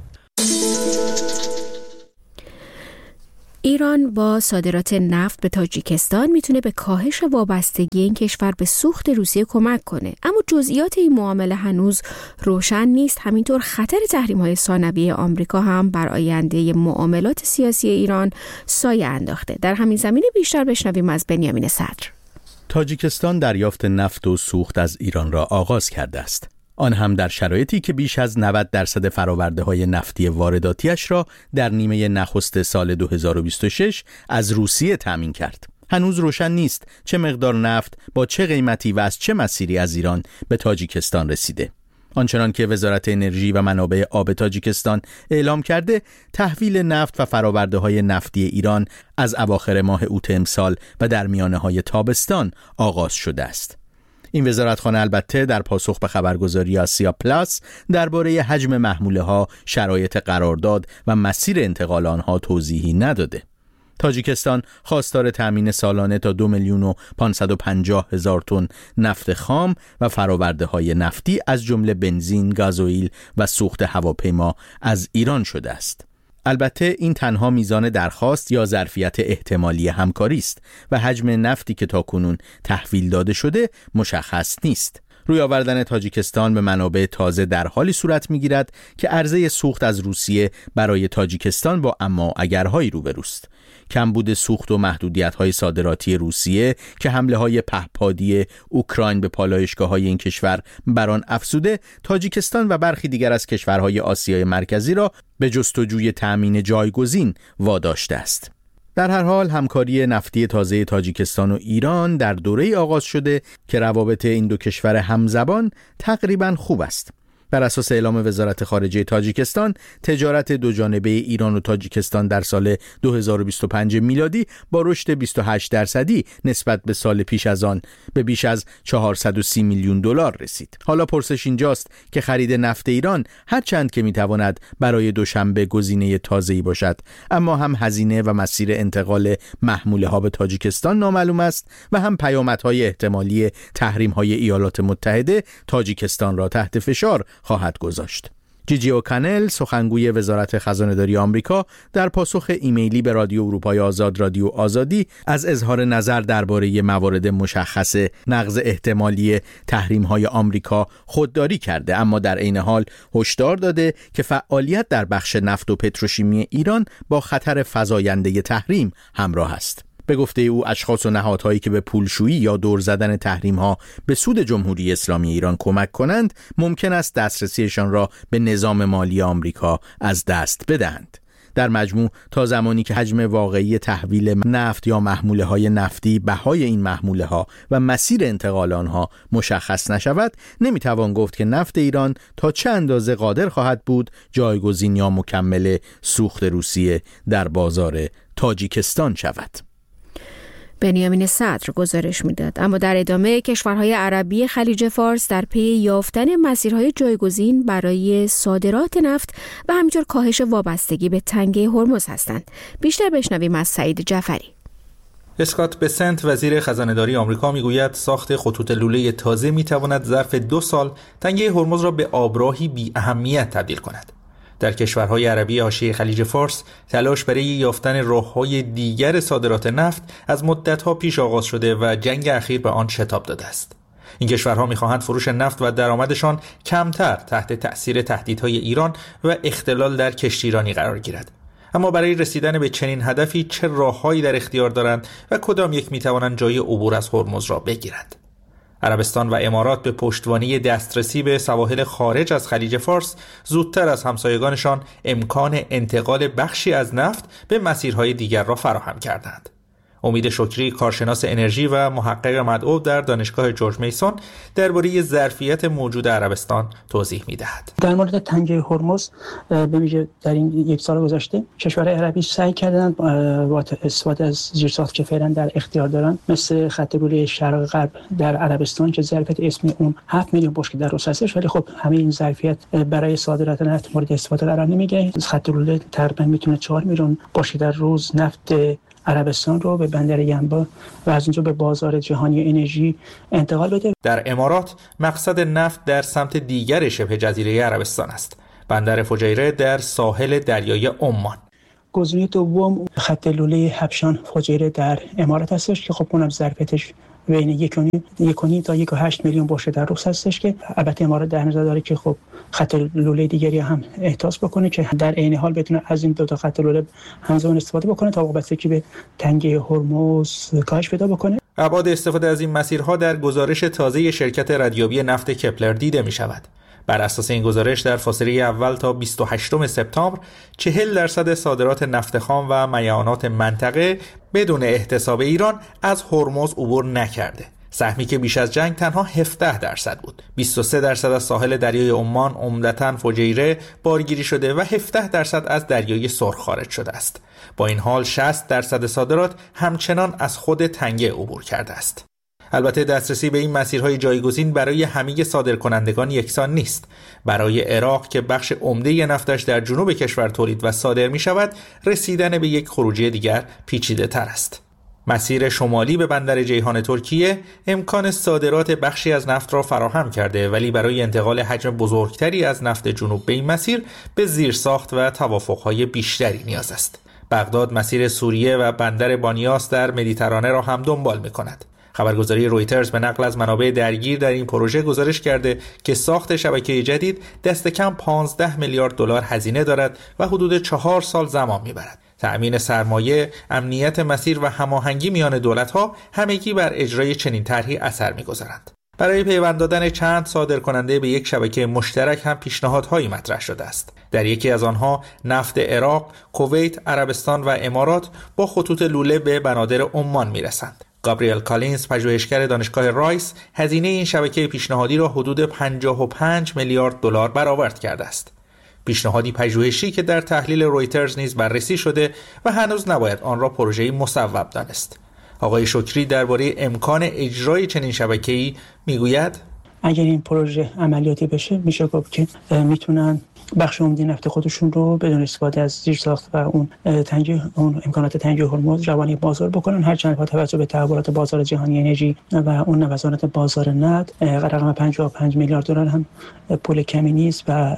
ایران با صادرات نفت به تاجیکستان میتونه به کاهش وابستگی این کشور به سوخت روسیه کمک کنه، اما جزئیات این معامله هنوز روشن نیست. همینطور خطر تحریم‌های ثانویه آمریکا هم بر آینده معاملات سیاسی ایران سایه انداخته. در همین زمینه بیشتر بشنویم از بنیامین صدر. تاجیکستان دریافت نفت و سوخت از ایران را آغاز کرده است. آن هم در شرایطی که بیش از نود درصد فرآورده‌های نفتی وارداتیش را در نیمه نخست سال دو هزار و بیست و شش از روسیه تامین کرد. هنوز روشن نیست چه مقدار نفت با چه قیمتی و از چه مسیری از ایران به تاجیکستان رسیده. آنچنان که وزارت انرژی و منابع آب تاجیکستان اعلام کرده، تحویل نفت و فرآورده‌های نفتی ایران از اواخر ماه اوت امسال و در میانه‌های تابستان آغاز شده است. این وزارتخانه البته در پاسخ به خبرگزاری آسیا پلاس درباره حجم محموله‌ها، شرایط قرارداد و مسیر انتقال آنها توضیحی نداده. تاجیکستان خواستار تامین سالانه تا دو میلیون و پانصد و پنجاه هزار تن نفت خام و فرآورده‌های نفتی از جمله بنزین، گازوئیل و سوخت هواپیما از ایران شده است. البته این تنها میزان درخواست یا ظرفیت احتمالی همکاری است و حجم نفتی که تاکنون تحویل داده شده مشخص نیست. روی آوردن تاجیکستان به منابع تازه در حالی صورت می‌گیرد که عرضه سوخت از روسیه برای تاجیکستان با اما اگرهایی روبروست. کمبود سوخت و محدودیت‌های صادراتی روسیه که حمله‌های پهپادی اوکراین به پالایشگاه‌های این کشور بر آن افزوده، تاجیکستان و برخی دیگر از کشورهای آسیای مرکزی را به جستجوی تأمین جایگزین واداشته است. در هر حال همکاری نفتی تازه تاجیکستان و ایران در دوره‌ای آغاز شده که روابط این دو کشور همزبان تقریباً خوب است. بر اساس اعلام وزارت خارجه تاجیکستان، تجارت دو جانبه ایران و تاجیکستان در سال دو هزار و بیست و پنج میلادی با رشد بیست و هشت درصدی نسبت به سال پیش از آن به بیش از چهارصد و سی میلیون دلار رسید. حالا پرسش اینجاست که خرید نفت ایران هرچند که میتواند برای دوشنبه گزینه تازه‌ای باشد، اما هم هزینه و مسیر انتقال محموله ها به تاجیکستان نامعلوم است و هم پیامدهای احتمالی تحریم های ایالات متحده تاجیکستان را تحت فشار خواهد گذاشت. جیجی اوکانل، سخنگوی وزارت خزانه‌داری آمریکا، در پاسخ ایمیلی به رادیو اروپای آزاد رادیو آزادی از اظهار نظر درباره موارد مشخص نقض احتمالی تحریم‌های آمریکا خودداری کرده، اما در عین حال هشدار داده که فعالیت در بخش نفت و پتروشیمی ایران با خطر فزاینده تحریم همراه است. به گفته او اشخاص و نهادهایی که به پولشویی یا دور زدن تحریم‌ها به سود جمهوری اسلامی ایران کمک کنند ممکن است دسترسیشان را به نظام مالی آمریکا از دست بدهند. در مجموع تا زمانی که حجم واقعی تحویل نفت یا محموله‌های نفتی، بهای این محموله‌ها و مسیر انتقال آنها مشخص نشود، نمیتوان گفت که نفت ایران تا چه اندازه قادر خواهد بود جایگزین یا مکمل سوخت روسیه در بازار تاجیکستان شود. بنیامین صدر گزارش میداد. اما در ادامه کشورهای عربی خلیج فارس در پی یافتن مسیرهای جایگزین برای صادرات نفت و همینطور کاهش وابستگی به تنگه هرمز هستند. بیشتر بشنویم از سعید جعفری. اسکات بسنت وزیر خزانه‌داری آمریکا میگوید ساخت خطوط لوله تازه میتواند ظرف دو سال تنگه هرمز را به آبراهی بی اهمیت تبدیل کند. در کشورهای عربی حاشیه خلیج فارس تلاش برای یافتن راه‌های دیگر صادرات نفت از مدت‌ها پیش آغاز شده و جنگ اخیر به آن شتاب داده است. این کشورها می‌خواهند فروش نفت و درآمدشان کمتر تحت تأثیر تهدیدهای ایران و اختلال در کشتیرانی قرار گیرد. اما برای رسیدن به چنین هدفی چه راه‌هایی در اختیار دارند و کدام یک می‌توانند جای عبور از هرمز را بگیرند؟ عربستان و امارات به پشتوانه دسترسی به سواحل خارج از خلیج فارس زودتر از همسایگانشان امکان انتقال بخشی از نفت به مسیرهای دیگر را فراهم کردند. امید شکری، کارشناس انرژی و محقق مدعو در دانشگاه جورج میسون، درباره ظرفیت موجود عربستان توضیح می‌دهد. در مورد تنگه هرمز به ویژه در این یک سال گذشته کشورهای عربی سعی کردند با استفاده از زیرساخت که فعلا در اختیار دارند، مثل خط لوله شرق غرب در عربستان که ظرفیت اسمی اون هفت میلیون بشکه در روز هستش، ولی خب همه این ظرفیت برای صادرات نفت مورد استفاده قرار نمیگیره. خط لوله تقریبا میتونه چهار میلیون بشکه در روز نفت عربستان رو به بندر ینبع و از اونجا به بازار جهانی انرژی انتقال بده. در امارات مقصد نفت در سمت دیگر شبه جزیره عربستان است، بندر فجیره در ساحل دریای عمان. گزینه دوم خط لوله حبشان فجیره در امارات هستش که خب اونم ظرفیتش بین یک و نیم تا یک و هشت میلیون بشکه در روز هستش که البته امارات در نظر داره که خب خط لوله دیگری هم احداث بکنه که در عین حال بتونه از این دو تا خط لوله همزمان استفاده بکنه تا وابستگی به تنگه هرمز کاهش پیدا بکنه. ابعاد استفاده از این مسیرها در گزارش تازه شرکت ردیابی نفت کپلر دیده می شود. بر اساس این گزارش در فاصله اول تا بیست و هشتم سپتامبر چهل درصد صادرات نفت خام و میعانات منطقه بدون احتساب ایران از هرمز عبور نکرده. سهمی که بیش از جنگ تنها هفده درصد بود. بیست و سه درصد از ساحل دریای عمان عمدتاً فجیره بارگیری شده و هفده درصد از دریای سرخ خارج شده است. با این حال شصت درصد صادرات همچنان از خود تنگه عبور کرده است. البته دسترسی به این مسیرهای جایگزین برای همه صادرکنندگان یکسان نیست. برای عراق که بخش عمده نفتش در جنوب کشور تولید و صادر می شود، رسیدن به یک خروجی دیگر پیچیده تر است. مسیر شمالی به بندر جیهان ترکیه امکان صادرات بخشی از نفت را فراهم کرده، ولی برای انتقال حجم بزرگتری از نفت جنوب به این مسیر به زیرساخت و توافق‌های بیشتری نیاز است. بغداد مسیر سوریه و بندر بانیاس در مدیترانه را هم دنبال می‌کند. خبرگزاری رویترز به نقل از منابع درگیر در این پروژه گزارش کرده که ساخت شبکه جدید دست کم پانزده میلیارد دلار هزینه دارد و حدود چهار سال زمان میبرد. تأمین سرمایه، امنیت مسیر و هماهنگی میان دولت‌ها همگی بر اجرای چنین طرحی اثر می‌گذارند. برای پیوند دادن چند صادرکننده به یک شبکه مشترک هم پیشنهادهایی مطرح شده است. در یکی از آنها نفت عراق، کویت، عربستان و امارات با خطوط لوله به بنادر عمان میرسند. گابریل کالینز، پژوهشگر دانشگاه رایس، هزینه این شبکه پیشنهادی را حدود پنجاه و پنج میلیارد دلار برآورد کرده است. پیشنهادی پژوهشی که در تحلیل رویترز نیز بررسی شده و هنوز نباید آن را پروژه‌ای مصوب دانست. آقای شکری درباره امکان اجرای چنین شبکه‌ای میگوید: اگر این پروژه عملیاتی بشه میشه گفت که میتونن بخش عمده نفت خودشون رو بدون استفاده از زیرساخت و اون تنگه اون امکانات تنگه هرمز روانی بازار بکنن، هرچند با توجه به تحولات بازار جهانی انرژی و اون نوسانات بازار نفت رقم پنجاه و پنج میلیارد دلار هم پول کمی نیست و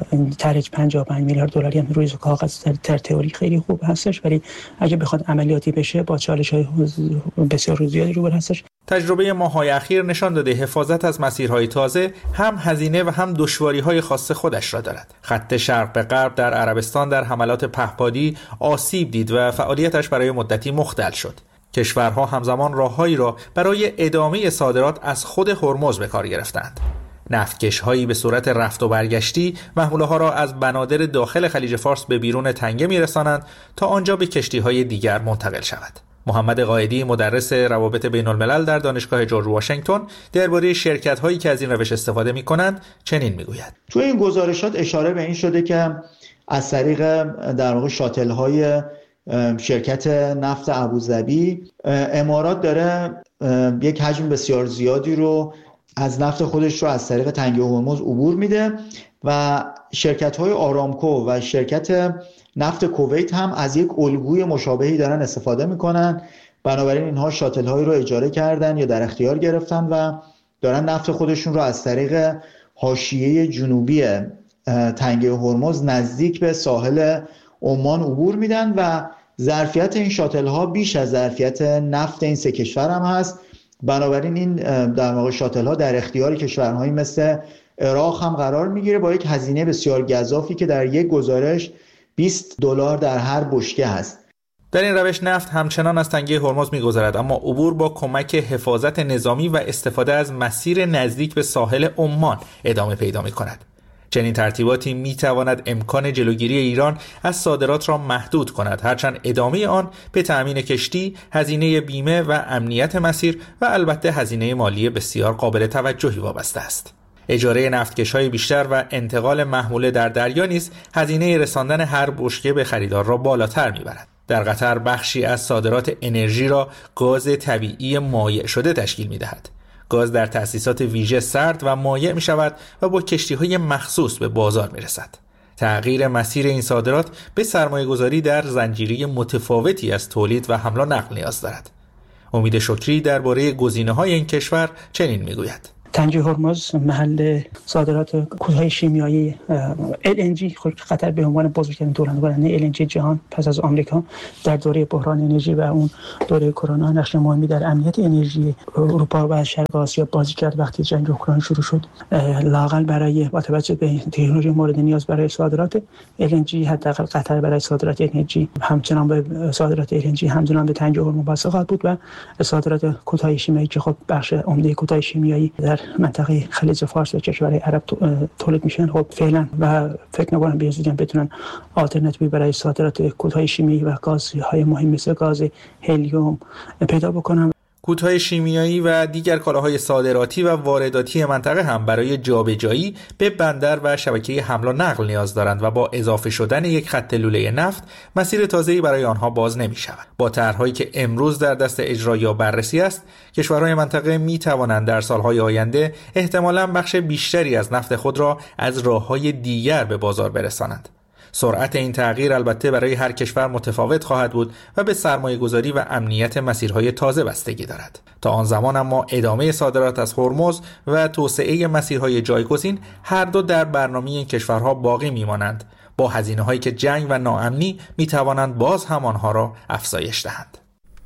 طرح پنجاه و پنج میلیارد دلاری هم روی کاغذ در تئوری خیلی خوب هستش، ولی اگه بخواد عملیاتی بشه با چالش‌های بسیار زیادی روبرو هستش. تجربه ماه‌های اخیر نشان داده حفاظت از مسیرهای تازه هم هزینه و هم دشواری‌های خاص خودش را دارد. خط شرق به غرب در عربستان در حملات پهپادی آسیب دید و فعالیتش برای مدتی مختل شد. کشورها همزمان راههایی را برای ادامه صادرات از خود هرمز به کار گرفتند. نفتکش‌هایی به صورت رفت و برگشتی محموله‌ها را از بنادر داخل خلیج فارس به بیرون تنگه می‌رسانند تا آنجا به کشتی‌های دیگر منتقل شود. محمد قائدی، مدرس روابط بین الملل در دانشگاه جورج واشنگتن، درباره شرکت‌هایی که از این روش استفاده می‌کنند چنین می‌گوید: تو این گزارشات اشاره به این شده که از طریق در واقع شاتل‌های شرکت نفت ابوظبی، امارات داره یک حجم بسیار زیادی رو از نفت خودش رو از طریق تنگه هرمز عبور میده و شرکت‌های آرامکو و شرکت نفت کویت هم از یک الگوی مشابهی دارن استفاده میکنن. بنابراین اینها شاتل‌هایی رو اجاره کردن یا در اختیار گرفتن و دارن نفت خودشون رو از طریق حاشیه جنوبی تنگه هرمز نزدیک به ساحل عمان عبور میدن و ظرفیت این شاتل‌ها بیش از ظرفیت نفت این سه کشور هم هست. بنابراین این در واقع شاتل‌ها در اختیار کشورهایی مثل عراق هم قرار میگیره با یک هزینه بسیار گزافی که در یک گزارش بیست دلار در هر بشکه هست. در این روش نفت همچنان از تنگه هرمز می‌گذرد، اما عبور با کمک حفاظت نظامی و استفاده از مسیر نزدیک به ساحل عمان ادامه پیدا می‌کند. چنین ترتیباتی می‌تواند امکان جلوگیری ایران از صادرات را محدود کند، هرچند ادامه آن به تأمین کشتی، هزینه بیمه و امنیت مسیر و البته هزینه مالی بسیار قابل توجهی وابسته است. اجاره نفتکش‌های بیشتر و انتقال محموله در دریا نیز هزینه رساندن هر بشکه به خریدار را بالاتر می‌برد. در قطر بخشی از صادرات انرژی را گاز طبیعی مایع شده تشکیل می‌دهد. گاز در تأسیسات ویژه سرد و مایع می‌شود و با کشتی‌های مخصوص به بازار می‌رسد. تغییر مسیر این صادرات به سرمایه‌گذاری در زنجیره متفاوتی از تولید و حمل و نقل نیاز دارد. امید شکری درباره گزینه‌های این کشور چنین می‌گوید: تنگه هرمز محل صادرات کودهای شیمیایی ال ان جی، قطر به عنوان بزرگترین تولید کننده ال ان جی جهان پس از آمریکا در دوره بحران انرژی و اون دوره کرونا نقش مهمی در امنیت انرژی اروپا و شرق آسیا بازی کرد. وقتی جنگ اوکراین شروع شد، لااقل برای با توجه به تکنولوژی مورد نیاز برای صادرات ال ان جی، حداقل قطر برای صادرات ال ان جی همچنان به صادرات ال ان جی همچنان به تنگه هرمز وابسته بود و صادرات کودهای شیمیایی که خب بخش عمده کودهای شیمیایی در منطقه خلیج فارس و کشورهای عرب تولید میشن، خب فعلا و فکر نکنم به زودی بتونن آلترناتیوی برای صادرات کودهای شیمیایی و گازهای مهم مثل گاز هلیوم پیدا بکنن. کودهای شیمیایی و دیگر کالاهای صادراتی و وارداتی منطقه هم برای جابجایی به بندر و شبکه حمل و نقل نیاز دارند و با اضافه شدن یک خط لوله نفت مسیر تازه‌ای برای آنها باز نمی‌شود. با طرح‌هایی که امروز در دست اجرا یا بررسی است، کشورهای منطقه می‌توانند در سال‌های آینده احتمالاً بخش بیشتری از نفت خود را از راه‌های دیگر به بازار برسانند. سرعت این تغییر البته برای هر کشور متفاوت خواهد بود و به سرمایه‌گذاری و امنیت مسیرهای تازه بستگی دارد. تا آن زمان اما ادامه صادرات از هرمز و توسعه مسیرهای جایگزین هر دو در برنامه این کشورها باقی میمانند، با هزینه‌هایی که جنگ و ناامنی میتوانند باز هم آنها را افزایش دهند.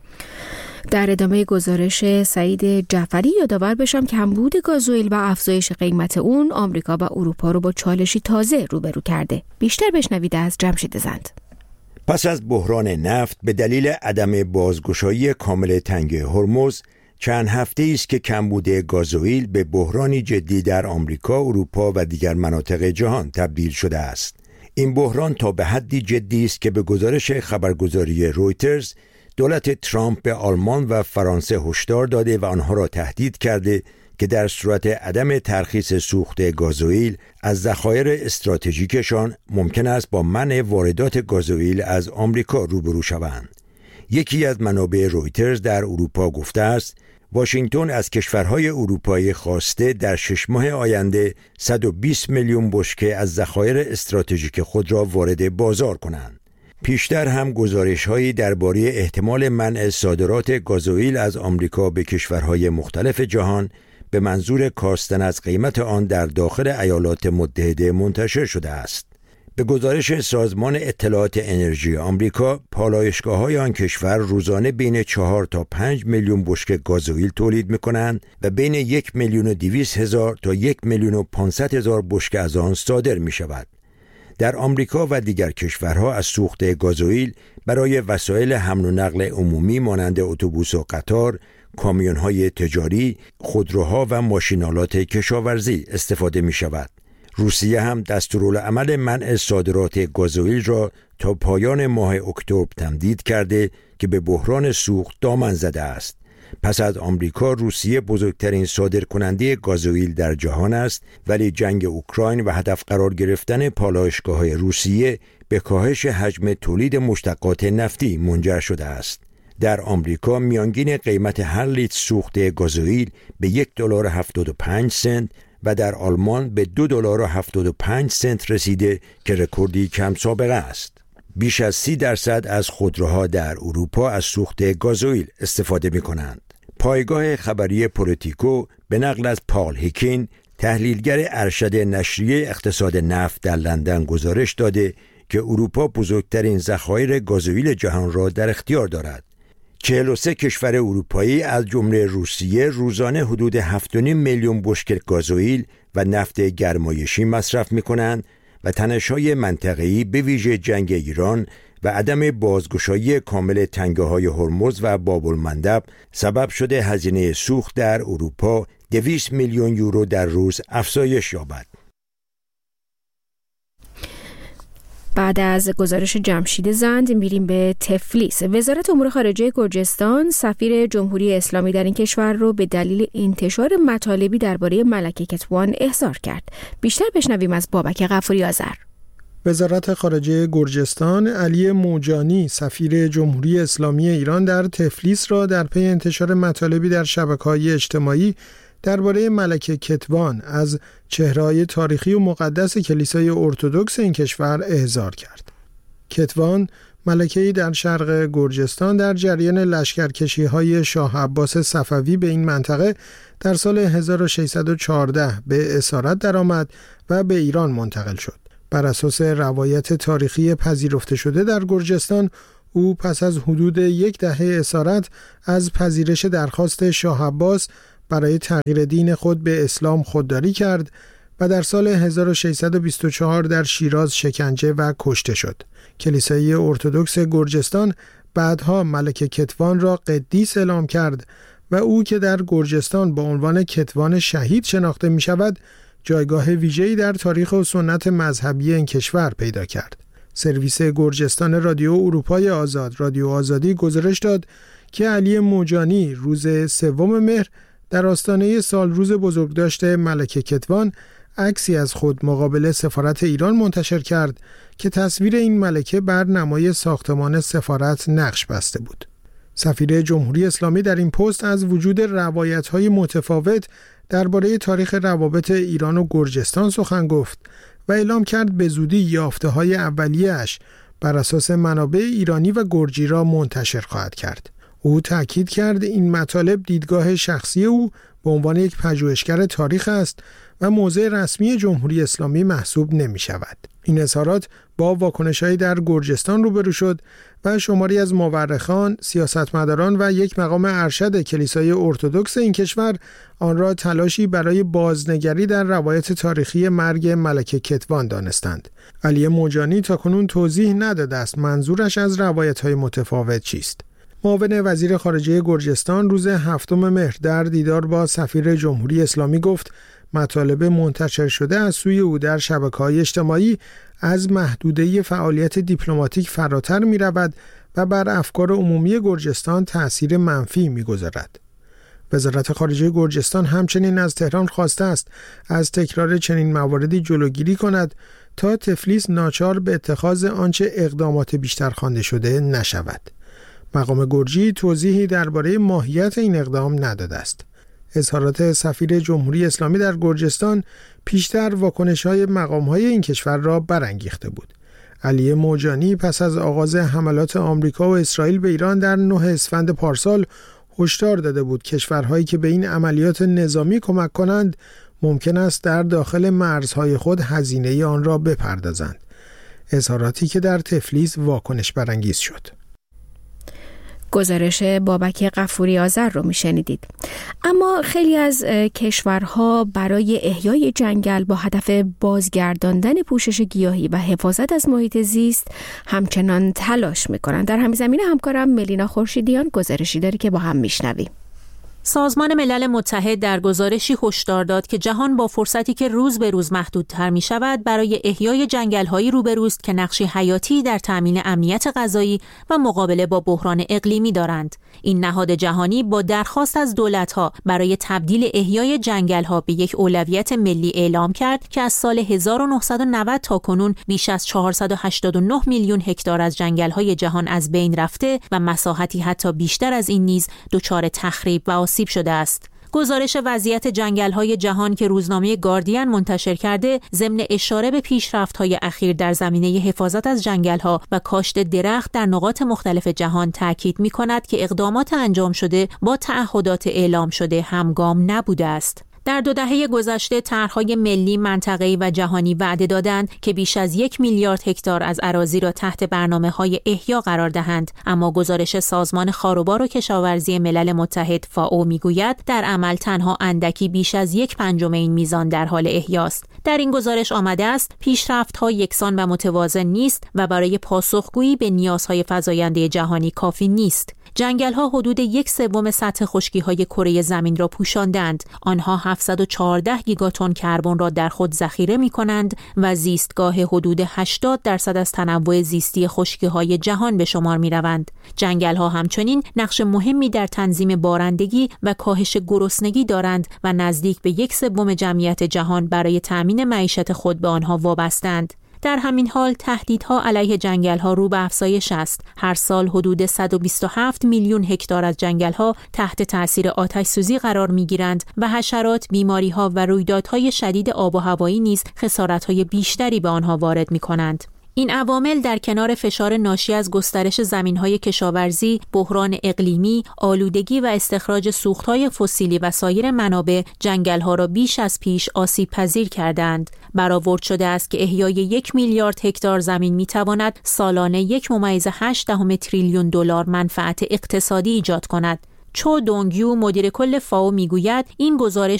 در ادامه گزارش سعید جعفری یادآور بشم که کمبود گازوئیل و افزایش قیمت اون آمریکا و اروپا رو با چالشی تازه روبرو کرده. بیشتر بشنوید از جمشید زند. پس از بحران نفت به دلیل عدم بازگشایی کامل تنگه هرمز، چند هفته است که کمبود گازوئیل به بحرانی جدی در آمریکا، اروپا و دیگر مناطق جهان تبدیل شده است. این بحران تا به حدی جدی است که به گزارش خبرگزاری رویترز، دولت ترامپ به آلمان و فرانسه هشدار داده و آنها را تهدید کرده که در صورت عدم ترخیص سوخت گازوئیل از ذخایر استراتژیکشان ممکن است با منع واردات گازوئیل از آمریکا روبرو شوند. یکی از منابع رویترز در اروپا گفته است واشنگتن از کشورهای اروپایی خواسته در شش ماه آینده صد و بیست میلیون بشکه از ذخایر استراتژیک خود را وارد بازار کنند. پیشتر هم گزارش‌هایی درباره احتمال منع صادرات گازوئیل از آمریکا به کشورهای مختلف جهان به منظور کاستن از قیمت آن در داخل ایالات متحده منتشر شده است. به گزارش سازمان اطلاعات انرژی آمریکا، پالایشگاه‌های آن کشور روزانه بین چهار تا پنج میلیون بشکه گازوئیل تولید می‌کنند و بین یک میلیون و دویست هزار تا یک میلیون و پانصد هزار بشکه از آن صادر می‌شود. در آمریکا و دیگر کشورها از سوخت گازوئیل برای وسایل حمل و نقل عمومی مانند اتوبوس و قطار، کامیون‌های تجاری، خودروها و ماشین‌آلات کشاورزی استفاده می‌شود. روسیه هم دستورالعمل منع صادرات گازوئیل را تا پایان ماه اکتبر تمدید کرده که به بحران سوخت دامن زده است. پس از آمریکا، روسیه بزرگترین صادرکننده گازوئیل در جهان است، ولی جنگ اوکراین و هدف قرار گرفتن پالایشگاه‌های روسیه به کاهش حجم تولید مشتقات نفتی منجر شده است. در آمریکا میانگین قیمت هر لیتر سوخت گازوئیل به یک دلار و هفتاد و پنج سنت و در آلمان به دو دلار و هفتاد و پنج سنت رسیده که رکوردی کم سابقه است. بیش از سی درصد از خودروها در اروپا از سوخت گازوئیل استفاده می کنند. پایگاه خبری پولیتیکو به نقل از پال هیکین، تحلیلگر ارشد نشریه اقتصاد نفت در لندن گزارش داده که اروپا بزرگترین ذخایر گازوئیل جهان را در اختیار دارد. چهل و سه کشور اروپایی از جمله روسیه روزانه حدود هفت و نیم میلیون بشکه گازوئیل و نفت گرمایشی مصرف می‌کنند و تنش‌های منطقه‌ای به ویژه جنگ ایران و عدم بازگشایی کامل تنگه‌های هرمز و باب المندب سبب شده هزینه سوخت در اروپا دویست میلیون یورو در روز افزایش یابد. بعد از گزارش جمشید زند میریم به تفلیس. وزارت امور خارجه گرجستان سفیر جمهوری اسلامی در این کشور رو به دلیل انتشار مطالبی درباره ملکه کتوان احضار کرد. بیشتر بشنویم از بابک غفوری آذر. وزارت خارجه گرجستان علی موجانی سفیر جمهوری اسلامی ایران در تفلیس را در پی انتشار مطالبی در شبکه‌های اجتماعی درباره ملکه کتوان از چهره‌های تاریخی و مقدس کلیسای ارتدوکس این کشور احضار کرد. کتوان ملکه‌ای در شرق گرجستان در جریان لشکرکشی‌های شاه عباس صفوی به این منطقه در سال هزار و ششصد و چهارده به اسارت درآمد و به ایران منتقل شد. بر اساس روایت تاریخی پذیرفته شده در گرجستان، او پس از حدود یک دهه اسارت از پذیرش درخواست شاه عباس برای تغییر دین خود به اسلام خودداری کرد و در سال هزار و ششصد و بیست و چهار در شیراز شکنجه و کشته شد. کلیسای ارتدوکس گرجستان بعدها ملکه کتوان را قدیس اعلام کرد و او که در گرجستان با عنوان کتوان شهید شناخته می شود، جایگاه ویژه‌ای در تاریخ و سنت مذهبی این کشور پیدا کرد. سرویس گرجستان رادیو اروپای آزاد، رادیو آزادی گزارش داد که علی موجانی روز سوم مهر در آستانه سالروز بزرگداشت ملکه کتوان عکسی از خود مقابل سفارت ایران منتشر کرد که تصویر این ملکه بر نمای ساختمان سفارت نقش بسته بود. سفیر جمهوری اسلامی در این پست از وجود روایت‌های متفاوت درباره تاریخ روابط ایران و گرجستان سخن گفت و اعلام کرد به زودی یافته‌های اولیه‌اش بر اساس منابع ایرانی و گرجی را منتشر خواهد کرد. او تأکید کرد این مطالب دیدگاه شخصی او به عنوان یک پژوهشگر تاریخ است و موضع رسمی جمهوری اسلامی محسوب نمی شود. این اظهارات با واکنش‌هایی در گرجستان روبرو شد و شماری از مورخان، سیاستمداران و یک مقام ارشد کلیسای ارتدوکس این کشور آن را تلاشی برای بازنگری در روایت تاریخی مرگ ملکه کتوان دانستند. علی موجانی تاکنون توضیح نداده است منظورش از روایت‌های متفاوت چیست. معاون وزیر خارجه گرجستان روز هفتم مهر در دیدار با سفیر جمهوری اسلامی گفت مطالب منتشر شده از سوی او در شبکه‌های اجتماعی از محدوده فعالیت دیپلماتیک فراتر می‌رود و بر افکار عمومی گرجستان تأثیر منفی می‌گذارد. وزارت خارجه گرجستان همچنین از تهران خواسته است از تکرار چنین مواردی جلوگیری کند تا تفلیس ناچار به اتخاذ آنچه اقدامات بیشتر خوانده شده نشود. مقام گرجی توضیحی درباره ماهیت این اقدام نداده است. اظهارات سفیر جمهوری اسلامی در گرجستان پیشتر واکنش‌های مقام‌های این کشور را برانگیخته بود. علی موجانی پس از آغاز حملات آمریکا و اسرائیل به ایران در نه اسفند پارسال هشدار داده بود کشورهایی که به این عملیات نظامی کمک کنند ممکن است در داخل مرزهای خود هزینه آن را بپردازند. اظهاراتی که در تفلیس واکنش برانگیز شد. گزارش بابک غفوری آذر رو میشنیدید. اما خیلی از کشورها برای احیای جنگل با هدف بازگرداندن پوشش گیاهی و حفاظت از محیط زیست همچنان تلاش میکنن. در همین زمینه همکارم ملینا خورشیدیان گزارشی داره که با هم میشنویم. سازمان ملل متحد در گزارشی هشدار داد که جهان با فرصتی که روز به روز محدودتر می شود برای احیای جنگل‌هایی روبروست که نقشی حیاتی در تامین امنیت غذایی و مقابله با بحران اقلیمی دارند. این نهاد جهانی با درخواست از دولت‌ها برای تبدیل احیای جنگل‌ها به یک اولویت ملی اعلام کرد که از سال هزار و نهصد و نود تا کنون بیش از چهارصد و هشتاد و نه میلیون هکتار از جنگل‌های جهان از بین رفته و مساحتی حتی بیشتر از این نیز دچار تخریب و آسیب شده است. گزارش وضعیت جنگل‌های جهان که روزنامه گاردین منتشر کرده، ضمن اشاره به پیشرفت‌های اخیر در زمینه حفاظت از جنگل‌ها و کاشت درخت در نقاط مختلف جهان تاکید می‌کند که اقدامات انجام شده با تعهدات اعلام شده همگام نبوده است. در دو دهه گذشته طرح‌های ملی، منطقه‌ای و جهانی وعده دادند که بیش از یک میلیارد هکتار از اراضی را تحت برنامه‌های احیا قرار دهند، اما گزارش سازمان خاروبار و کشاورزی ملل متحد فائو میگوید در عمل تنها اندکی بیش از یک پنجم این میزان در حال احیاست. در این گزارش آمده است پیشرفت‌ها یکسان و متوازن نیست و برای پاسخگویی به نیازهای فزاینده جهانی کافی نیست. جنگل‌ها حدود یک سوم سطح خشکی‌های کره زمین را پوشاندند. آنها هفتصد و چهارده گیگاتن کربن را در خود ذخیره می‌کنند و زیستگاه حدود هشتاد درصد از تنوع زیستی خشکی‌های جهان به شمار می‌روند. جنگل‌ها همچنین نقش مهمی در تنظیم بارندگی و کاهش گرسنگی دارند و نزدیک به یک سوم جمعیت جهان برای تأمین معیشت خود به آنها وابسته‌اند. در همین حال تهدیدها علیه جنگل‌ها رو به افزایش است. هر سال حدود صد و بیست و هفت میلیون هکتار از جنگل‌ها تحت تأثیر آتش‌سوزی قرار می‌گیرند و حشرات، بیماری‌ها و رویدادهای شدید آب و هوایی نیز خسارت‌های بیشتری به آنها وارد می‌کنند. این عوامل در کنار فشار ناشی از گسترش زمین‌های کشاورزی، بحران اقلیمی، آلودگی و استخراج سوخت‌های فسیلی و سایر منابع جنگل‌ها را بیش از پیش آسیب پذیر کردند. برآورد شده است که احیای یک میلیارد هکتار زمین می‌تواند سالانه یک ممیز هشت دهم تریلیون دلار منفعت اقتصادی ایجاد کند. چو دونگیو مدیر کل فائو میگوید این گزارش